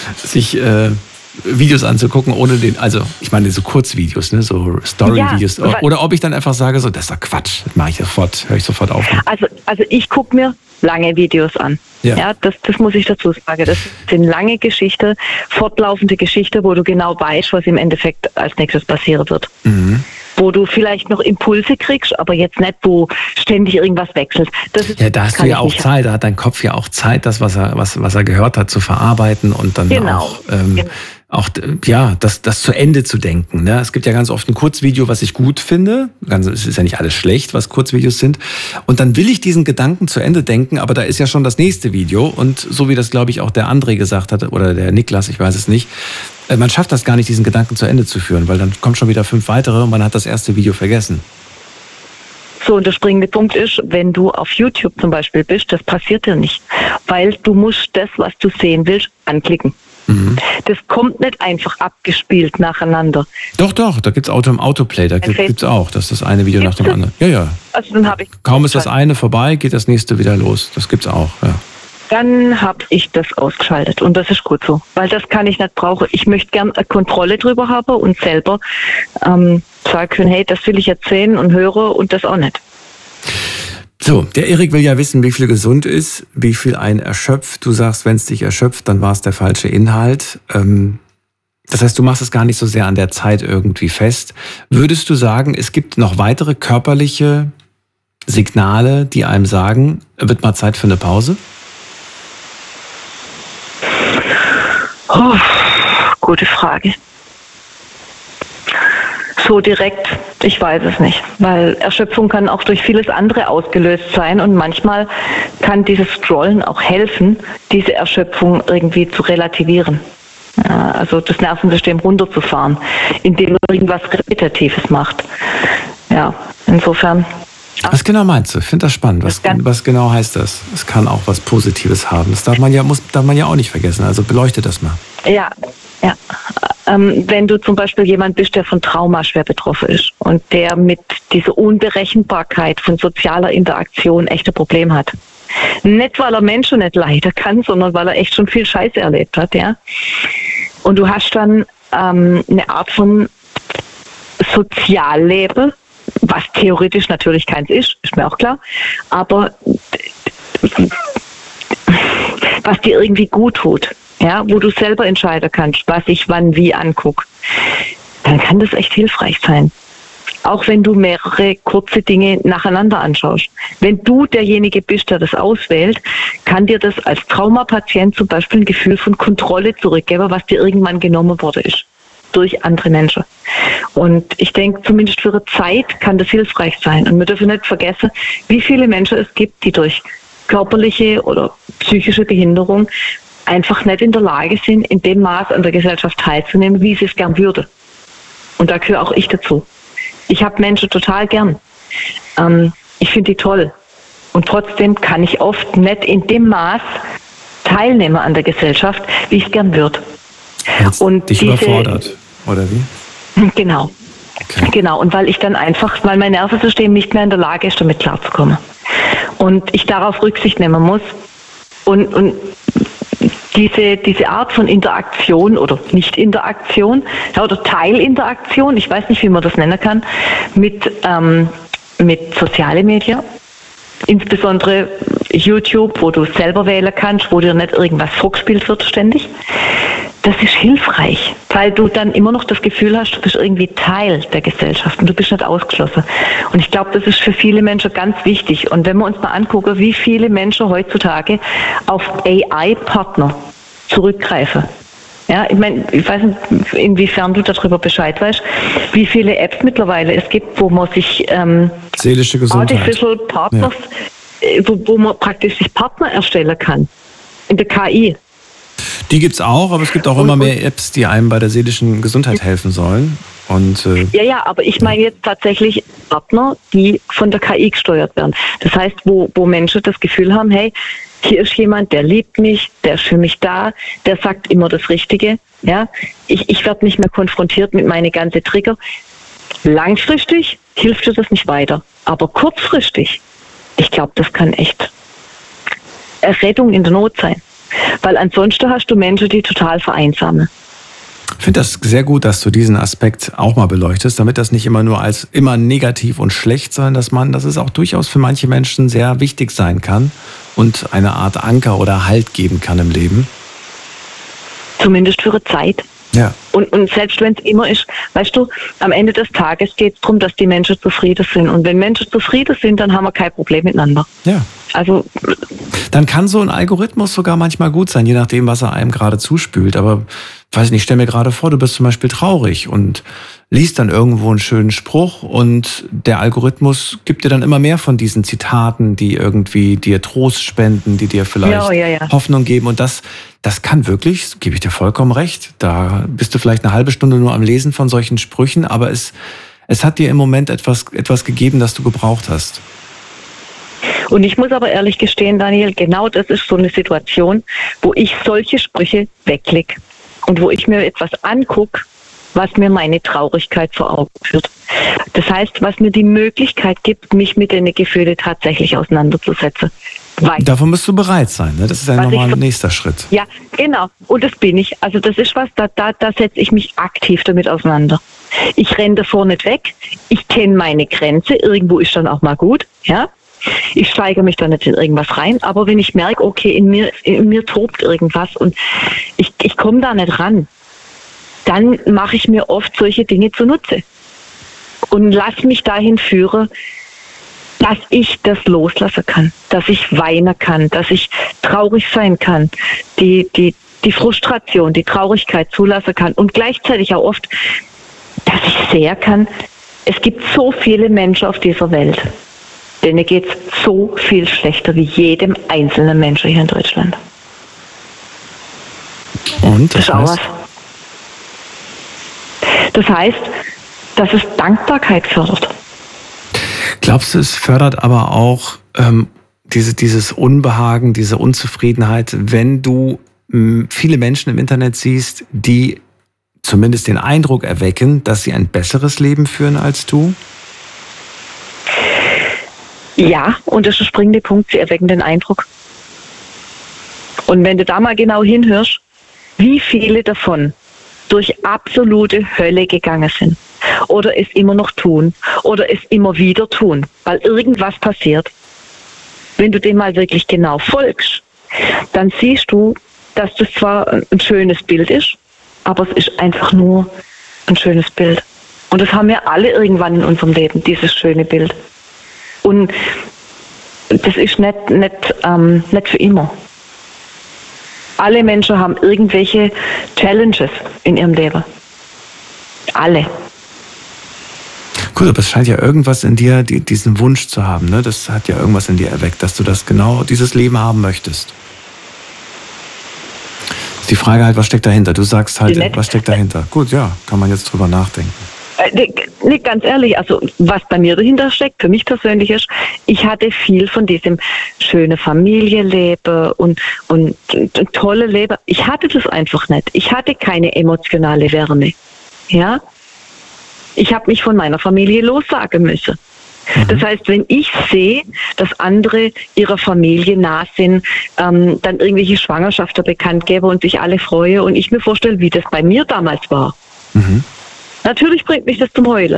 Videos anzugucken, ohne ich meine so Kurzvideos, ne, so Story-Videos. Ja, oder ob ich dann einfach sage, so, das ist doch Quatsch, das höre ich sofort auf. Also ich gucke mir lange Videos an. Ja, das muss ich dazu sagen. Das sind lange Geschichten, fortlaufende Geschichten, wo du genau weißt, was im Endeffekt als nächstes passieren wird. Wo du vielleicht noch Impulse kriegst, aber jetzt nicht, wo ständig irgendwas wechselt. Da hast du ja auch Zeit, da hat dein Kopf ja auch Zeit, das, was er gehört hat, zu verarbeiten und dann auch das zu Ende zu denken. Ne? Es gibt ja ganz oft ein Kurzvideo, was ich gut finde. Es ist ja nicht alles schlecht, was Kurzvideos sind. Und dann will ich diesen Gedanken zu Ende denken, aber da ist ja schon das nächste Video. Und so wie das, glaube ich, auch der André gesagt hat, oder der Niklas, ich weiß es nicht, man schafft das gar nicht, diesen Gedanken zu Ende zu führen, weil dann kommt schon wieder 5 weitere und man hat das erste Video vergessen. So, und der springende Punkt ist, wenn du auf YouTube zum Beispiel bist, das passiert dir nicht. Weil du musst das, was du sehen willst, anklicken. Das kommt nicht einfach abgespielt nacheinander. Doch, da gibt es Autoplay, da gibt es auch, das ist das eine Video nach dem anderen. Ja. Also dann habe ich kaum ist das eine vorbei, geht das nächste wieder los. Das gibt's auch, ja. Dann habe ich das ausgeschaltet und das ist gut so, weil das kann ich nicht brauchen. Ich möchte gerne eine Kontrolle drüber haben und selber sagen können, hey, das will ich jetzt sehen und höre und das auch nicht. So, der Erik will ja wissen, wie viel gesund ist, wie viel einen erschöpft. Du sagst, wenn es dich erschöpft, dann war es der falsche Inhalt. Das heißt, du machst es gar nicht so sehr an der Zeit irgendwie fest. Würdest du sagen, es gibt noch weitere körperliche Signale, die einem sagen, wird mal Zeit für eine Pause? Oh, gute Frage. So direkt, ich weiß es nicht, weil Erschöpfung kann auch durch vieles andere ausgelöst sein und manchmal kann dieses Scrollen auch helfen, diese Erschöpfung irgendwie zu relativieren. Also das Nervensystem runterzufahren, indem man irgendwas Repetitives macht. Ja, insofern Was genau meinst du? Ich finde das spannend. Was genau heißt das? Es kann auch was Positives haben. Das darf man ja auch nicht vergessen. Also beleuchte das mal. Ja. Wenn du zum Beispiel jemand bist, der von Trauma schwer betroffen ist und der mit dieser Unberechenbarkeit von sozialer Interaktion echt ein Problem hat. Nicht, weil er Menschen nicht leiden kann, sondern weil er echt schon viel Scheiße erlebt hat, ja. Und du hast dann eine Art von Sozialleben, was theoretisch natürlich keins ist mir auch klar, aber was dir irgendwie gut tut, ja, wo du selber entscheiden kannst, was ich wann wie angucke, dann kann das echt hilfreich sein. Auch wenn du mehrere kurze Dinge nacheinander anschaust. Wenn du derjenige bist, der das auswählt, kann dir das als Traumapatient zum Beispiel ein Gefühl von Kontrolle zurückgeben, was dir irgendwann genommen worden ist durch andere Menschen. Und ich denke, zumindest für eine Zeit kann das hilfreich sein. Und wir dürfen nicht vergessen, wie viele Menschen es gibt, die durch körperliche oder psychische Behinderung einfach nicht in der Lage sind, in dem Maß an der Gesellschaft teilzunehmen, wie sie es gern würde. Und da gehöre auch ich dazu. Ich habe Menschen total gern. Ich finde die toll. Und trotzdem kann ich oft nicht in dem Maß teilnehmen an der Gesellschaft, wie ich es gern würde. Und dich überfordert, oder wie? Genau. Okay. Genau. Und weil mein Nervensystem nicht mehr in der Lage ist, damit klarzukommen. Und ich darauf Rücksicht nehmen muss. Und diese Art von Interaktion oder Nicht-Interaktion oder Teilinteraktion, ich weiß nicht, wie man das nennen kann, mit sozialen Medien, insbesondere YouTube, wo du selber wählen kannst, wo dir nicht irgendwas vorgespielt wird ständig, das ist hilfreich, weil du dann immer noch das Gefühl hast, du bist irgendwie Teil der Gesellschaft und du bist nicht ausgeschlossen. Und ich glaube, das ist für viele Menschen ganz wichtig. Und wenn wir uns mal angucken, wie viele Menschen heutzutage auf AI-Partner zurückgreifen. Ja, ich weiß nicht, inwiefern du darüber Bescheid weißt, wie viele Apps mittlerweile es gibt, wo man sich seelische Gesundheit. Artificial Partners, wo man praktisch sich Partner erstellen kann in der KI. Die gibt's auch, aber es gibt auch immer mehr Apps, die einem bei der seelischen Gesundheit helfen sollen. Und, ja, aber ich meine jetzt tatsächlich Partner, die von der KI gesteuert werden. Das heißt, wo Menschen das Gefühl haben, hey, hier ist jemand, der liebt mich, der ist für mich da, der sagt immer das Richtige. Ja, ich werde nicht mehr konfrontiert mit meinen ganzen Trigger. Langfristig hilft dir das nicht weiter, aber kurzfristig, ich glaube, das kann echt eine Rettung in der Not sein. Weil ansonsten hast du Menschen, die total vereinsamen. Ich finde das sehr gut, dass du diesen Aspekt auch mal beleuchtest, damit das nicht immer nur als immer negativ und schlecht, sondern dass es auch durchaus für manche Menschen sehr wichtig sein kann und eine Art Anker oder Halt geben kann im Leben. Zumindest für eine Zeit. Ja. Und selbst wenn es immer ist, weißt du, am Ende des Tages geht es darum, dass die Menschen zufrieden sind. Und wenn Menschen zufrieden sind, dann haben wir kein Problem miteinander. Ja. Also, dann kann so ein Algorithmus sogar manchmal gut sein, je nachdem, was er einem gerade zuspült. Aber, weiß ich nicht, stell mir gerade vor, du bist zum Beispiel traurig und liest dann irgendwo einen schönen Spruch und der Algorithmus gibt dir dann immer mehr von diesen Zitaten, die irgendwie dir Trost spenden, die dir vielleicht Hoffnung geben. Und das kann wirklich, gebe ich dir vollkommen recht, da bist du vielleicht eine halbe Stunde nur am Lesen von solchen Sprüchen, aber es hat dir im Moment etwas gegeben, das du gebraucht hast. Und ich muss aber ehrlich gestehen, Daniel, genau das ist so eine Situation, wo ich solche Sprüche wegklicke und wo ich mir etwas angucke, was mir meine Traurigkeit vor Augen führt. Das heißt, was mir die Möglichkeit gibt, mich mit den Gefühlen tatsächlich auseinanderzusetzen. Davon musst du bereit sein, ne? Das ist ja nochmal ein nächster Schritt. Ja, genau. Und das bin ich. Also das ist was, da setze ich mich aktiv damit auseinander. Ich renne davor nicht weg. Ich kenne meine Grenze. Irgendwo ist dann auch mal gut, ja. Ich steigere mich da nicht in irgendwas rein, aber wenn ich merke, okay, in mir tobt irgendwas und ich komme da nicht ran, dann mache ich mir oft solche Dinge zunutze und lasse mich dahin führen, dass ich das loslassen kann, dass ich weinen kann, dass ich traurig sein kann, die Frustration, die Traurigkeit zulassen kann und gleichzeitig auch oft, dass ich sehen kann, es gibt so viele Menschen auf dieser Welt, denen geht es so viel schlechter wie jedem einzelnen Menschen hier in Deutschland. Und das heißt? Das heißt, dass es Dankbarkeit fördert. Glaubst du, es fördert aber auch dieses Unbehagen, diese Unzufriedenheit, wenn du viele Menschen im Internet siehst, die zumindest den Eindruck erwecken, dass sie ein besseres Leben führen als du? Ja, und das ist der springende Punkt, sie erwecken den Eindruck. Und wenn du da mal genau hinhörst, wie viele davon durch absolute Hölle gegangen sind oder es immer noch tun oder es immer wieder tun, weil irgendwas passiert. Wenn du dem mal wirklich genau folgst, dann siehst du, dass das zwar ein schönes Bild ist, aber es ist einfach nur ein schönes Bild. Und das haben wir alle irgendwann in unserem Leben, dieses schöne Bild. Und das ist nicht für immer. Alle Menschen haben irgendwelche Challenges in ihrem Leben. Alle. Gut, aber es scheint ja irgendwas in dir, diesen Wunsch zu haben, ne? Das hat ja irgendwas in dir erweckt, dass du das genau, dieses Leben haben möchtest. Ist die Frage halt, was steckt dahinter? Du sagst halt, was steckt dahinter? Gut, ja, kann man jetzt drüber nachdenken. Nicht ganz ehrlich, also was bei mir dahinter steckt, für mich persönlich ist, ich hatte viel von diesem schönen Familienleben und tolle Leben. Ich hatte das einfach nicht. Ich hatte keine emotionale Wärme. Ja? Ich habe mich von meiner Familie lossagen müssen. Das heißt, wenn ich sehe, dass andere ihrer Familie nah sind, dann irgendwelche Schwangerschaften bekannt geben und sich alle freuen und ich mir vorstelle, wie das bei mir damals war. Mhm. Natürlich bringt mich das zum Heulen.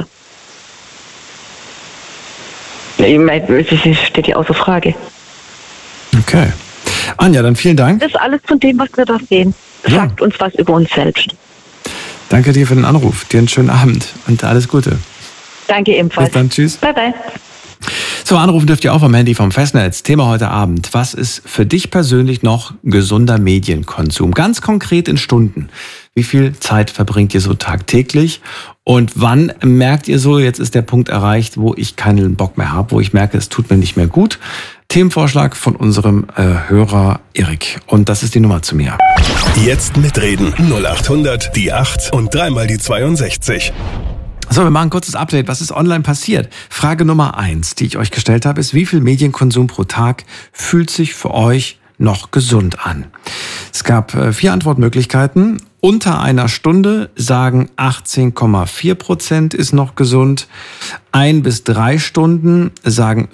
Ich meine, das steht ja außer Frage. Okay. Anja, dann vielen Dank. Das ist alles von dem, was wir da sehen. Sagt uns was über uns selbst. Danke dir für den Anruf. Dir einen schönen Abend und alles Gute. Danke ebenfalls. Bis dann, tschüss. Bye, bye. So, anrufen dürft ihr auch vom Handy vom Festnetz. Thema heute Abend. Was ist für dich persönlich noch gesunder Medienkonsum? Ganz konkret in Stunden. Wie viel Zeit verbringt ihr so tagtäglich? Und wann merkt ihr so, jetzt ist der Punkt erreicht, wo ich keinen Bock mehr habe, wo ich merke, es tut mir nicht mehr gut? Themenvorschlag von unserem Hörer Erik. Und das ist die Nummer zu mir. Jetzt mitreden. 0800 die 8 und dreimal die 62. So, wir machen ein kurzes Update. Was ist online passiert? Frage Nummer 1, die ich euch gestellt habe, ist, wie viel Medienkonsum pro Tag fühlt sich für euch noch gesund an? Es gab 4 Antwortmöglichkeiten. Unter einer Stunde sagen 18,4% ist noch gesund. 1 bis 3 Stunden sagen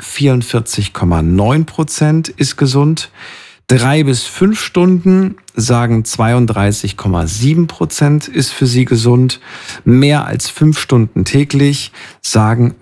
44,9% ist gesund. 3 bis 5 Stunden sagen 32,7% ist für sie gesund. Mehr als 5 Stunden täglich sagen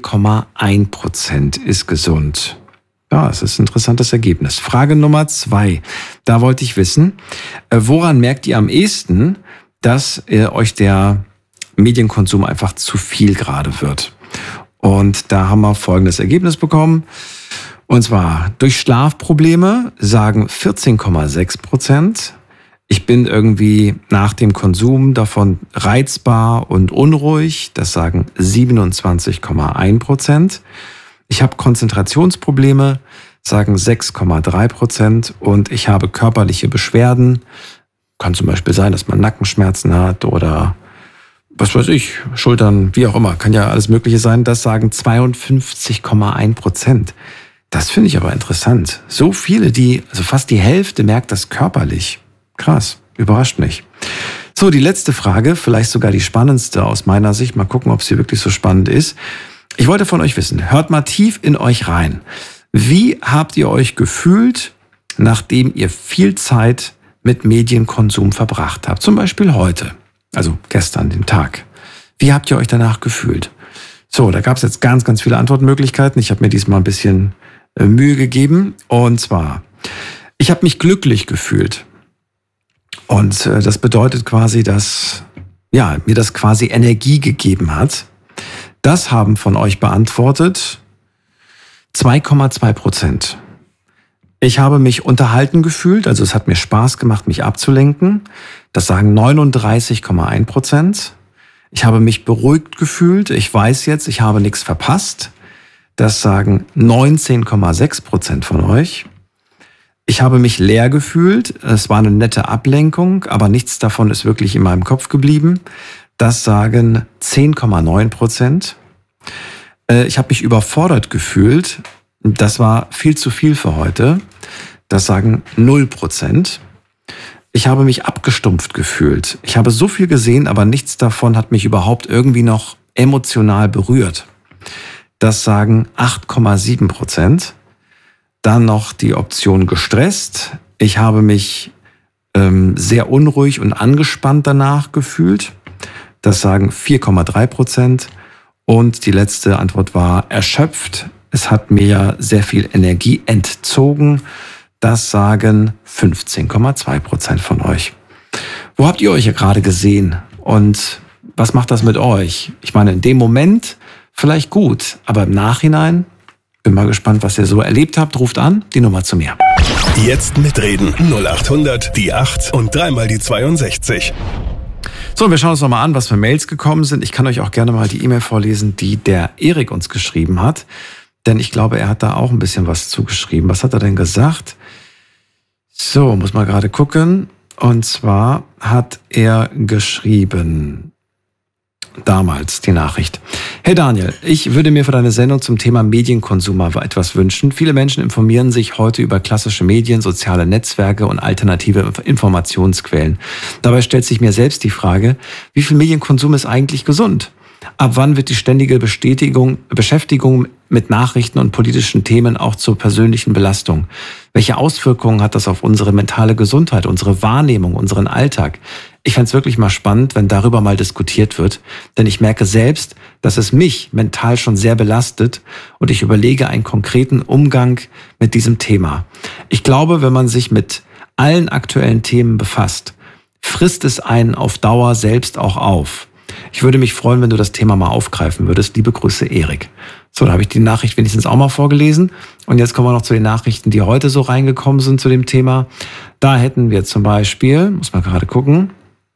4,1% ist gesund. Ja, es ist ein interessantes Ergebnis. Frage Nummer 2. Da wollte ich wissen, woran merkt ihr am ehesten, dass euch der Medienkonsum einfach zu viel gerade wird? Und da haben wir folgendes Ergebnis bekommen. Und zwar durch Schlafprobleme sagen 14,6%. Ich bin irgendwie nach dem Konsum davon reizbar und unruhig. Das sagen 27,1%. Ich habe Konzentrationsprobleme, sagen 6,3%. Und ich habe körperliche Beschwerden. Kann zum Beispiel sein, dass man Nackenschmerzen hat oder was weiß ich, Schultern, wie auch immer. Kann ja alles Mögliche sein. Das sagen 52,1%. Das finde ich aber interessant. So viele, also fast die Hälfte merkt das körperlich. Krass, überrascht mich. So, die letzte Frage, vielleicht sogar die spannendste aus meiner Sicht. Mal gucken, ob sie wirklich so spannend ist. Ich wollte von euch wissen, hört mal tief in euch rein. Wie habt ihr euch gefühlt, nachdem ihr viel Zeit mit Medienkonsum verbracht habt? Zum Beispiel heute, also gestern, den Tag. Wie habt ihr euch danach gefühlt? So, da gab es jetzt ganz, ganz viele Antwortmöglichkeiten. Ich habe mir diesmal ein bisschen Mühe gegeben. Und zwar, ich habe mich glücklich gefühlt. Und das bedeutet quasi, dass mir das quasi Energie gegeben hat. Das haben von euch beantwortet 2,2%. Ich habe mich unterhalten gefühlt, also es hat mir Spaß gemacht, mich abzulenken. Das sagen 39,1%. Ich habe mich beruhigt gefühlt. Ich weiß jetzt, ich habe nichts verpasst. Das sagen 19,6% von euch. Ich habe mich leer gefühlt. Es war eine nette Ablenkung, aber nichts davon ist wirklich in meinem Kopf geblieben. Das sagen 10,9%. Ich habe mich überfordert gefühlt. Das war viel zu viel für heute. Das sagen 0%. Ich habe mich abgestumpft gefühlt. Ich habe so viel gesehen, aber nichts davon hat mich überhaupt irgendwie noch emotional berührt. Das sagen 8,7%. Dann noch die Option gestresst. Ich habe mich sehr unruhig und angespannt danach gefühlt. Das sagen 4,3%. Und die letzte Antwort war erschöpft. Es hat mir sehr viel Energie entzogen. Das sagen 15,2% von euch. Wo habt ihr euch ja gerade gesehen? Und was macht das mit euch? Ich meine, in dem Moment vielleicht gut, aber im Nachhinein bin mal gespannt, was ihr so erlebt habt. Ruft an, die Nummer zu mir. Jetzt mitreden. 0800 die 8 und dreimal die 62. So, wir schauen uns nochmal an, was für Mails gekommen sind. Ich kann euch auch gerne mal die E-Mail vorlesen, die der Erik uns geschrieben hat. Denn ich glaube, er hat da auch ein bisschen was zugeschrieben. Was hat er denn gesagt? So, muss mal gerade gucken. Und zwar hat er geschrieben, damals die Nachricht. Hey Daniel, ich würde mir für deine Sendung zum Thema Medienkonsum etwas wünschen. Viele Menschen informieren sich heute über klassische Medien, soziale Netzwerke und alternative Informationsquellen. Dabei stellt sich mir selbst die Frage, wie viel Medienkonsum ist eigentlich gesund? Ab wann wird die ständige Beschäftigung mit Nachrichten und politischen Themen auch zur persönlichen Belastung? Welche Auswirkungen hat das auf unsere mentale Gesundheit, unsere Wahrnehmung, unseren Alltag? Ich fände es wirklich mal spannend, wenn darüber mal diskutiert wird, denn ich merke selbst, dass es mich mental schon sehr belastet und ich überlege einen konkreten Umgang mit diesem Thema. Ich glaube, wenn man sich mit allen aktuellen Themen befasst, frisst es einen auf Dauer selbst auch auf. Ich würde mich freuen, wenn du das Thema mal aufgreifen würdest. Liebe Grüße, Erik. So, da habe ich die Nachricht wenigstens auch mal vorgelesen. Und jetzt kommen wir noch zu den Nachrichten, die heute so reingekommen sind zu dem Thema. Da hätten wir zum Beispiel, muss man gerade gucken,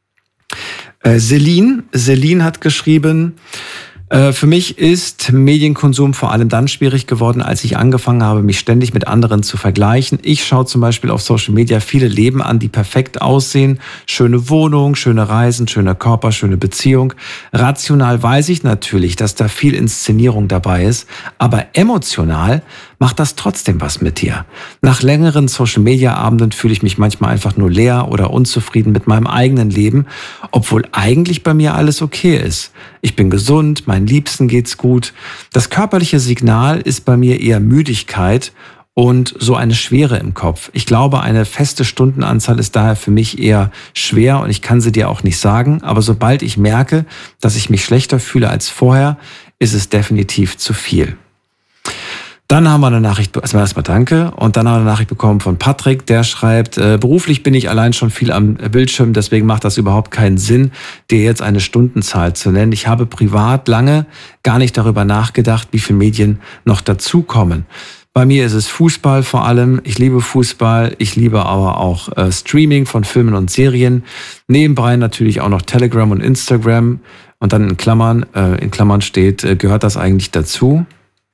Celine hat geschrieben, für mich ist Medienkonsum vor allem dann schwierig geworden, als ich angefangen habe, mich ständig mit anderen zu vergleichen. Ich schaue zum Beispiel auf Social Media viele Leben an, die perfekt aussehen. Schöne Wohnung, schöne Reisen, schöner Körper, schöne Beziehung. Rational weiß ich natürlich, dass da viel Inszenierung dabei ist, aber emotional macht das trotzdem was mit dir. Nach längeren Social-Media-Abenden fühle ich mich manchmal einfach nur leer oder unzufrieden mit meinem eigenen Leben, obwohl eigentlich bei mir alles okay ist. Ich bin gesund, meinen Liebsten geht's gut. Das körperliche Signal ist bei mir eher Müdigkeit und so eine Schwere im Kopf. Ich glaube, eine feste Stundenanzahl ist daher für mich eher schwer und ich kann sie dir auch nicht sagen. Aber sobald ich merke, dass ich mich schlechter fühle als vorher, ist es definitiv zu viel. Dann haben wir eine Nachricht, erstmal danke, und dann haben wir eine Nachricht bekommen von Patrick, der schreibt, beruflich bin ich allein schon viel am Bildschirm, deswegen macht das überhaupt keinen Sinn, dir jetzt eine Stundenzahl zu nennen. Ich habe privat lange gar nicht darüber nachgedacht, wie viele Medien noch dazukommen. Bei mir ist es Fußball vor allem. Ich liebe Fußball, ich liebe aber auch Streaming von Filmen und Serien. Nebenbei natürlich auch noch Telegram und Instagram. Und dann in Klammern steht, gehört das eigentlich dazu?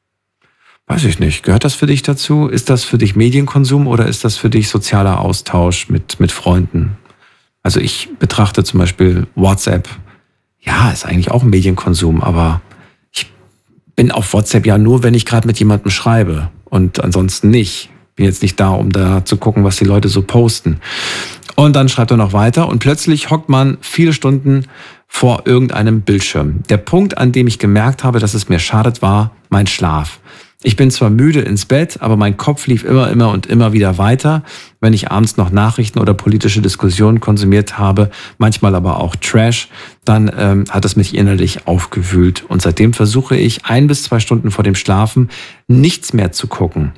Weiß ich nicht. Gehört das für dich dazu? Ist das für dich Medienkonsum oder ist das für dich sozialer Austausch mit Freunden? Also ich betrachte zum Beispiel WhatsApp. Ja, ist eigentlich auch ein Medienkonsum, aber ich bin auf WhatsApp ja nur, wenn ich gerade mit jemandem schreibe und ansonsten nicht. Bin jetzt nicht da, um da zu gucken, was die Leute so posten. Und dann schreibt er noch weiter und plötzlich hockt man viele Stunden vor irgendeinem Bildschirm. Der Punkt, an dem ich gemerkt habe, dass es mir schadet, war mein Schlaf. Ich bin zwar müde ins Bett, aber mein Kopf lief immer wieder weiter, wenn ich abends noch Nachrichten oder politische Diskussionen konsumiert habe, manchmal aber auch Trash, dann hat es mich innerlich aufgewühlt. Und seitdem versuche ich 1 bis 2 Stunden vor dem Schlafen nichts mehr zu gucken.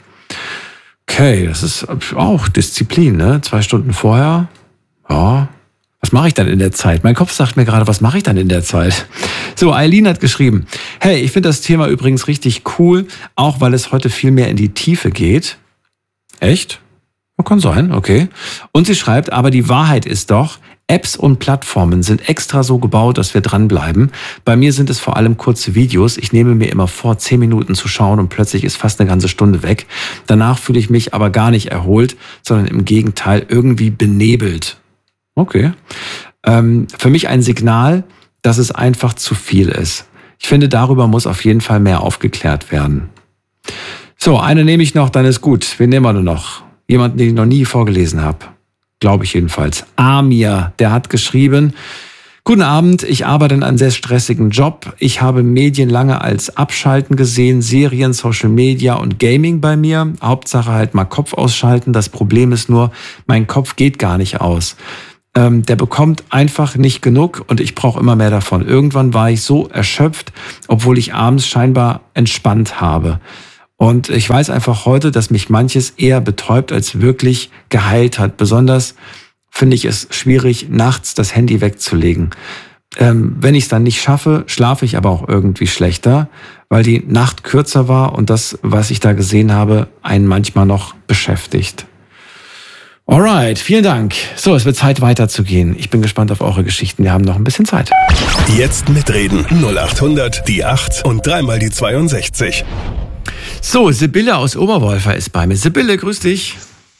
Okay, das ist auch Disziplin, ne? 2 Stunden vorher, ja. Was mache ich dann in der Zeit? Mein Kopf sagt mir gerade, was mache ich dann in der Zeit? So, Eileen hat geschrieben, hey, ich finde das Thema übrigens richtig cool, auch weil es heute viel mehr in die Tiefe geht. Echt? Ja, kann sein, okay. Und sie schreibt, aber die Wahrheit ist doch, Apps und Plattformen sind extra so gebaut, dass wir dranbleiben. Bei mir sind es vor allem kurze Videos. Ich nehme mir immer vor, 10 Minuten zu schauen und plötzlich ist fast eine ganze Stunde weg. Danach fühle ich mich aber gar nicht erholt, sondern im Gegenteil irgendwie benebelt. Okay. Für mich ein Signal, dass es einfach zu viel ist. Ich finde, darüber muss auf jeden Fall mehr aufgeklärt werden. So, eine nehme ich noch, dann ist gut. Wen nehmen wir denn noch? Jemanden, den ich noch nie vorgelesen habe. Glaube ich jedenfalls. Amir, der hat geschrieben: Guten Abend, ich arbeite in einem sehr stressigen Job. Ich habe Medien lange als Abschalten gesehen, Serien, Social Media und Gaming bei mir. Hauptsache halt mal Kopf ausschalten. Das Problem ist nur, mein Kopf geht gar nicht aus. Der bekommt einfach nicht genug und ich brauche immer mehr davon. Irgendwann war ich so erschöpft, obwohl ich abends scheinbar entspannt habe. Und ich weiß einfach heute, dass mich manches eher betäubt, als wirklich geheilt hat. Besonders finde ich es schwierig, nachts das Handy wegzulegen. Wenn ich es dann nicht schaffe, schlafe ich aber auch irgendwie schlechter, weil die Nacht kürzer war und das, was ich da gesehen habe, einen manchmal noch beschäftigt. Alright, vielen Dank. So, es wird Zeit weiterzugehen. Ich bin gespannt auf eure Geschichten. Wir haben noch ein bisschen Zeit. Jetzt mitreden. 0800 die 8 und 3 mal die 62. So, Sibylle aus Oberwolfer ist bei mir. Sibylle, grüß dich.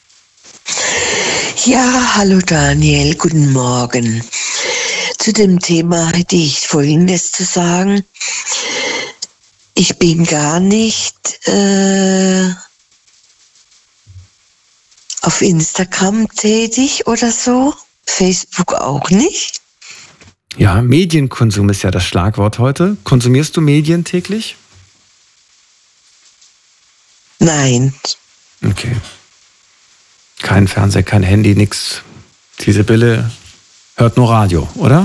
Ja, hallo Daniel, guten Morgen. Zu dem Thema hätte ich Folgendes zu sagen. Ich bin gar nicht auf Instagram tätig oder so, Facebook auch nicht. Ja, Medienkonsum ist ja das Schlagwort heute. Konsumierst du Medien täglich? Nein. Okay. Kein Fernseher, kein Handy, nix. Die Sibylle hört nur Radio, oder?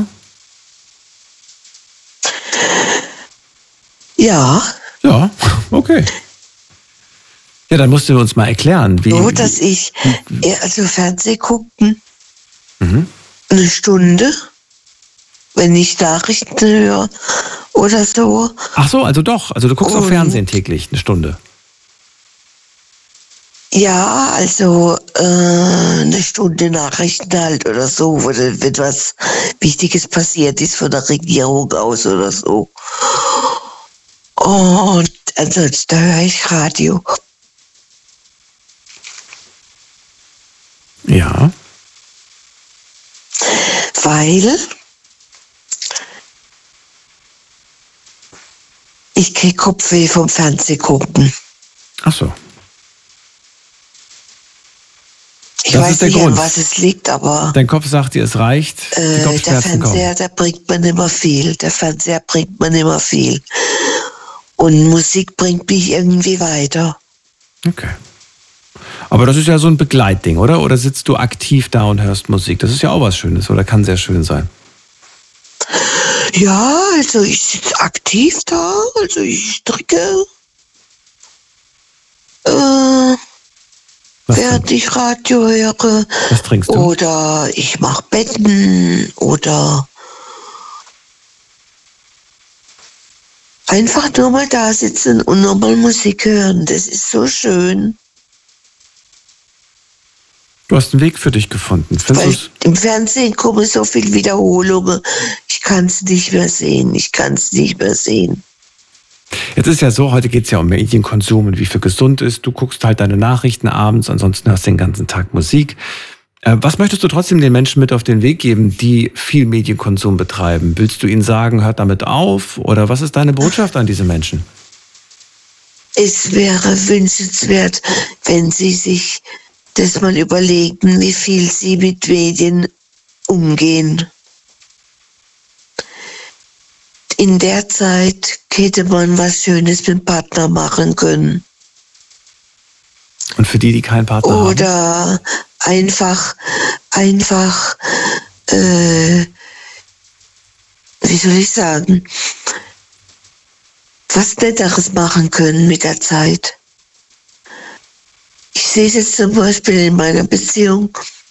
Ja. Ja, okay. Ja, dann musst du uns mal erklären, wie... So, dass ich, also Fernsehen gucken, eine Stunde, wenn ich Nachrichten höre oder so. Ach so, also doch. Also du guckst auch Fernsehen täglich, eine Stunde. Ja, also eine Stunde Nachrichten halt oder so, wo wenn was Wichtiges passiert ist von der Regierung aus oder so. Und ansonsten höre ich Radio. Ja. Weil ich kriege Kopfweh vom Fernsehen gucken. Ach so. Ich weiß nicht, an was es liegt, aber... Dein Kopf sagt dir, es reicht, die Kopfschmerzen kommen. Der Fernseher, der bringt mir nicht mehr viel. Der Fernseher bringt mir nicht mehr viel. Und Musik bringt mich irgendwie weiter. Okay. Aber das ist ja so ein Begleitding, oder? Oder sitzt du aktiv da und hörst Musik? Das ist ja auch was Schönes, oder kann sehr schön sein. Ja, also ich sitze aktiv da, also ich drücke, während ich Radio höre. Was trinkst du? Oder ich mache Betten oder einfach nur mal da sitzen und nur mal Musik hören. Das ist so schön. Du hast einen Weg für dich gefunden. Weil im Fernsehen kommen so viele Wiederholungen. Ich kann es nicht mehr sehen. Jetzt ist ja so, heute geht es ja um Medienkonsum und wie viel gesund ist. Du guckst halt deine Nachrichten abends, ansonsten hast du den ganzen Tag Musik. Was möchtest du trotzdem den Menschen mit auf den Weg geben, die viel Medienkonsum betreiben? Willst du ihnen sagen, hört damit auf? Oder was ist deine Botschaft an diese Menschen? Es wäre wünschenswert, wenn sie sich das mal überlegen, wie viel sie mit Medien umgehen. In der Zeit hätte man was Schönes mit dem Partner machen können. Und für die keinen Partner haben? Oder einfach, wie soll ich sagen, was Netteres machen können mit der Zeit. Ich sehe es jetzt zum Beispiel in meiner Beziehung.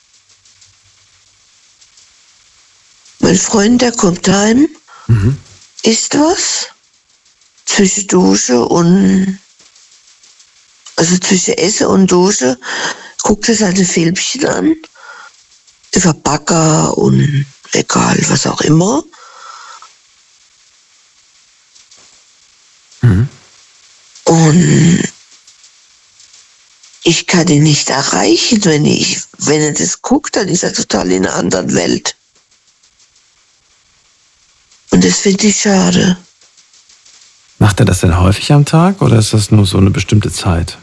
Mein Freund, der kommt heim, isst was, zwischen Dusche und, also zwischen Essen und Dusche, guckt er seine Filmchen an, über Bagger und egal, was auch immer. Und ich kann ihn nicht erreichen, wenn er das guckt, dann ist er total in einer anderen Welt. Und das finde ich schade. Macht er das denn häufig am Tag oder ist das nur so eine bestimmte Zeit?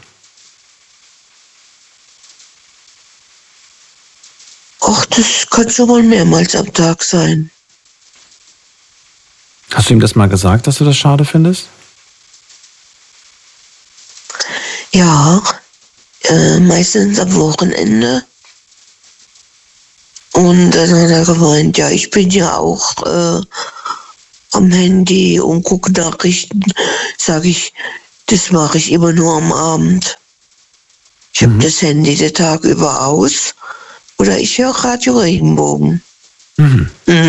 Ach, das kann schon mal mehrmals am Tag sein. Hast du ihm das mal gesagt, dass du das schade findest? Ja, meistens am Wochenende. Und dann hat er gemeint, ja, ich bin ja auch am Handy und gucke Nachrichten. Sag ich, das mache ich immer nur am Abend. Ich habe das Handy den Tag über aus. Oder ich höre Radio Regenbogen. Und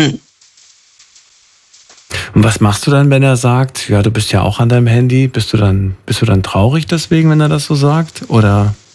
was machst du dann, wenn er sagt, ja, du bist ja auch an deinem Handy? Bist du dann traurig deswegen, wenn er das so sagt? Oder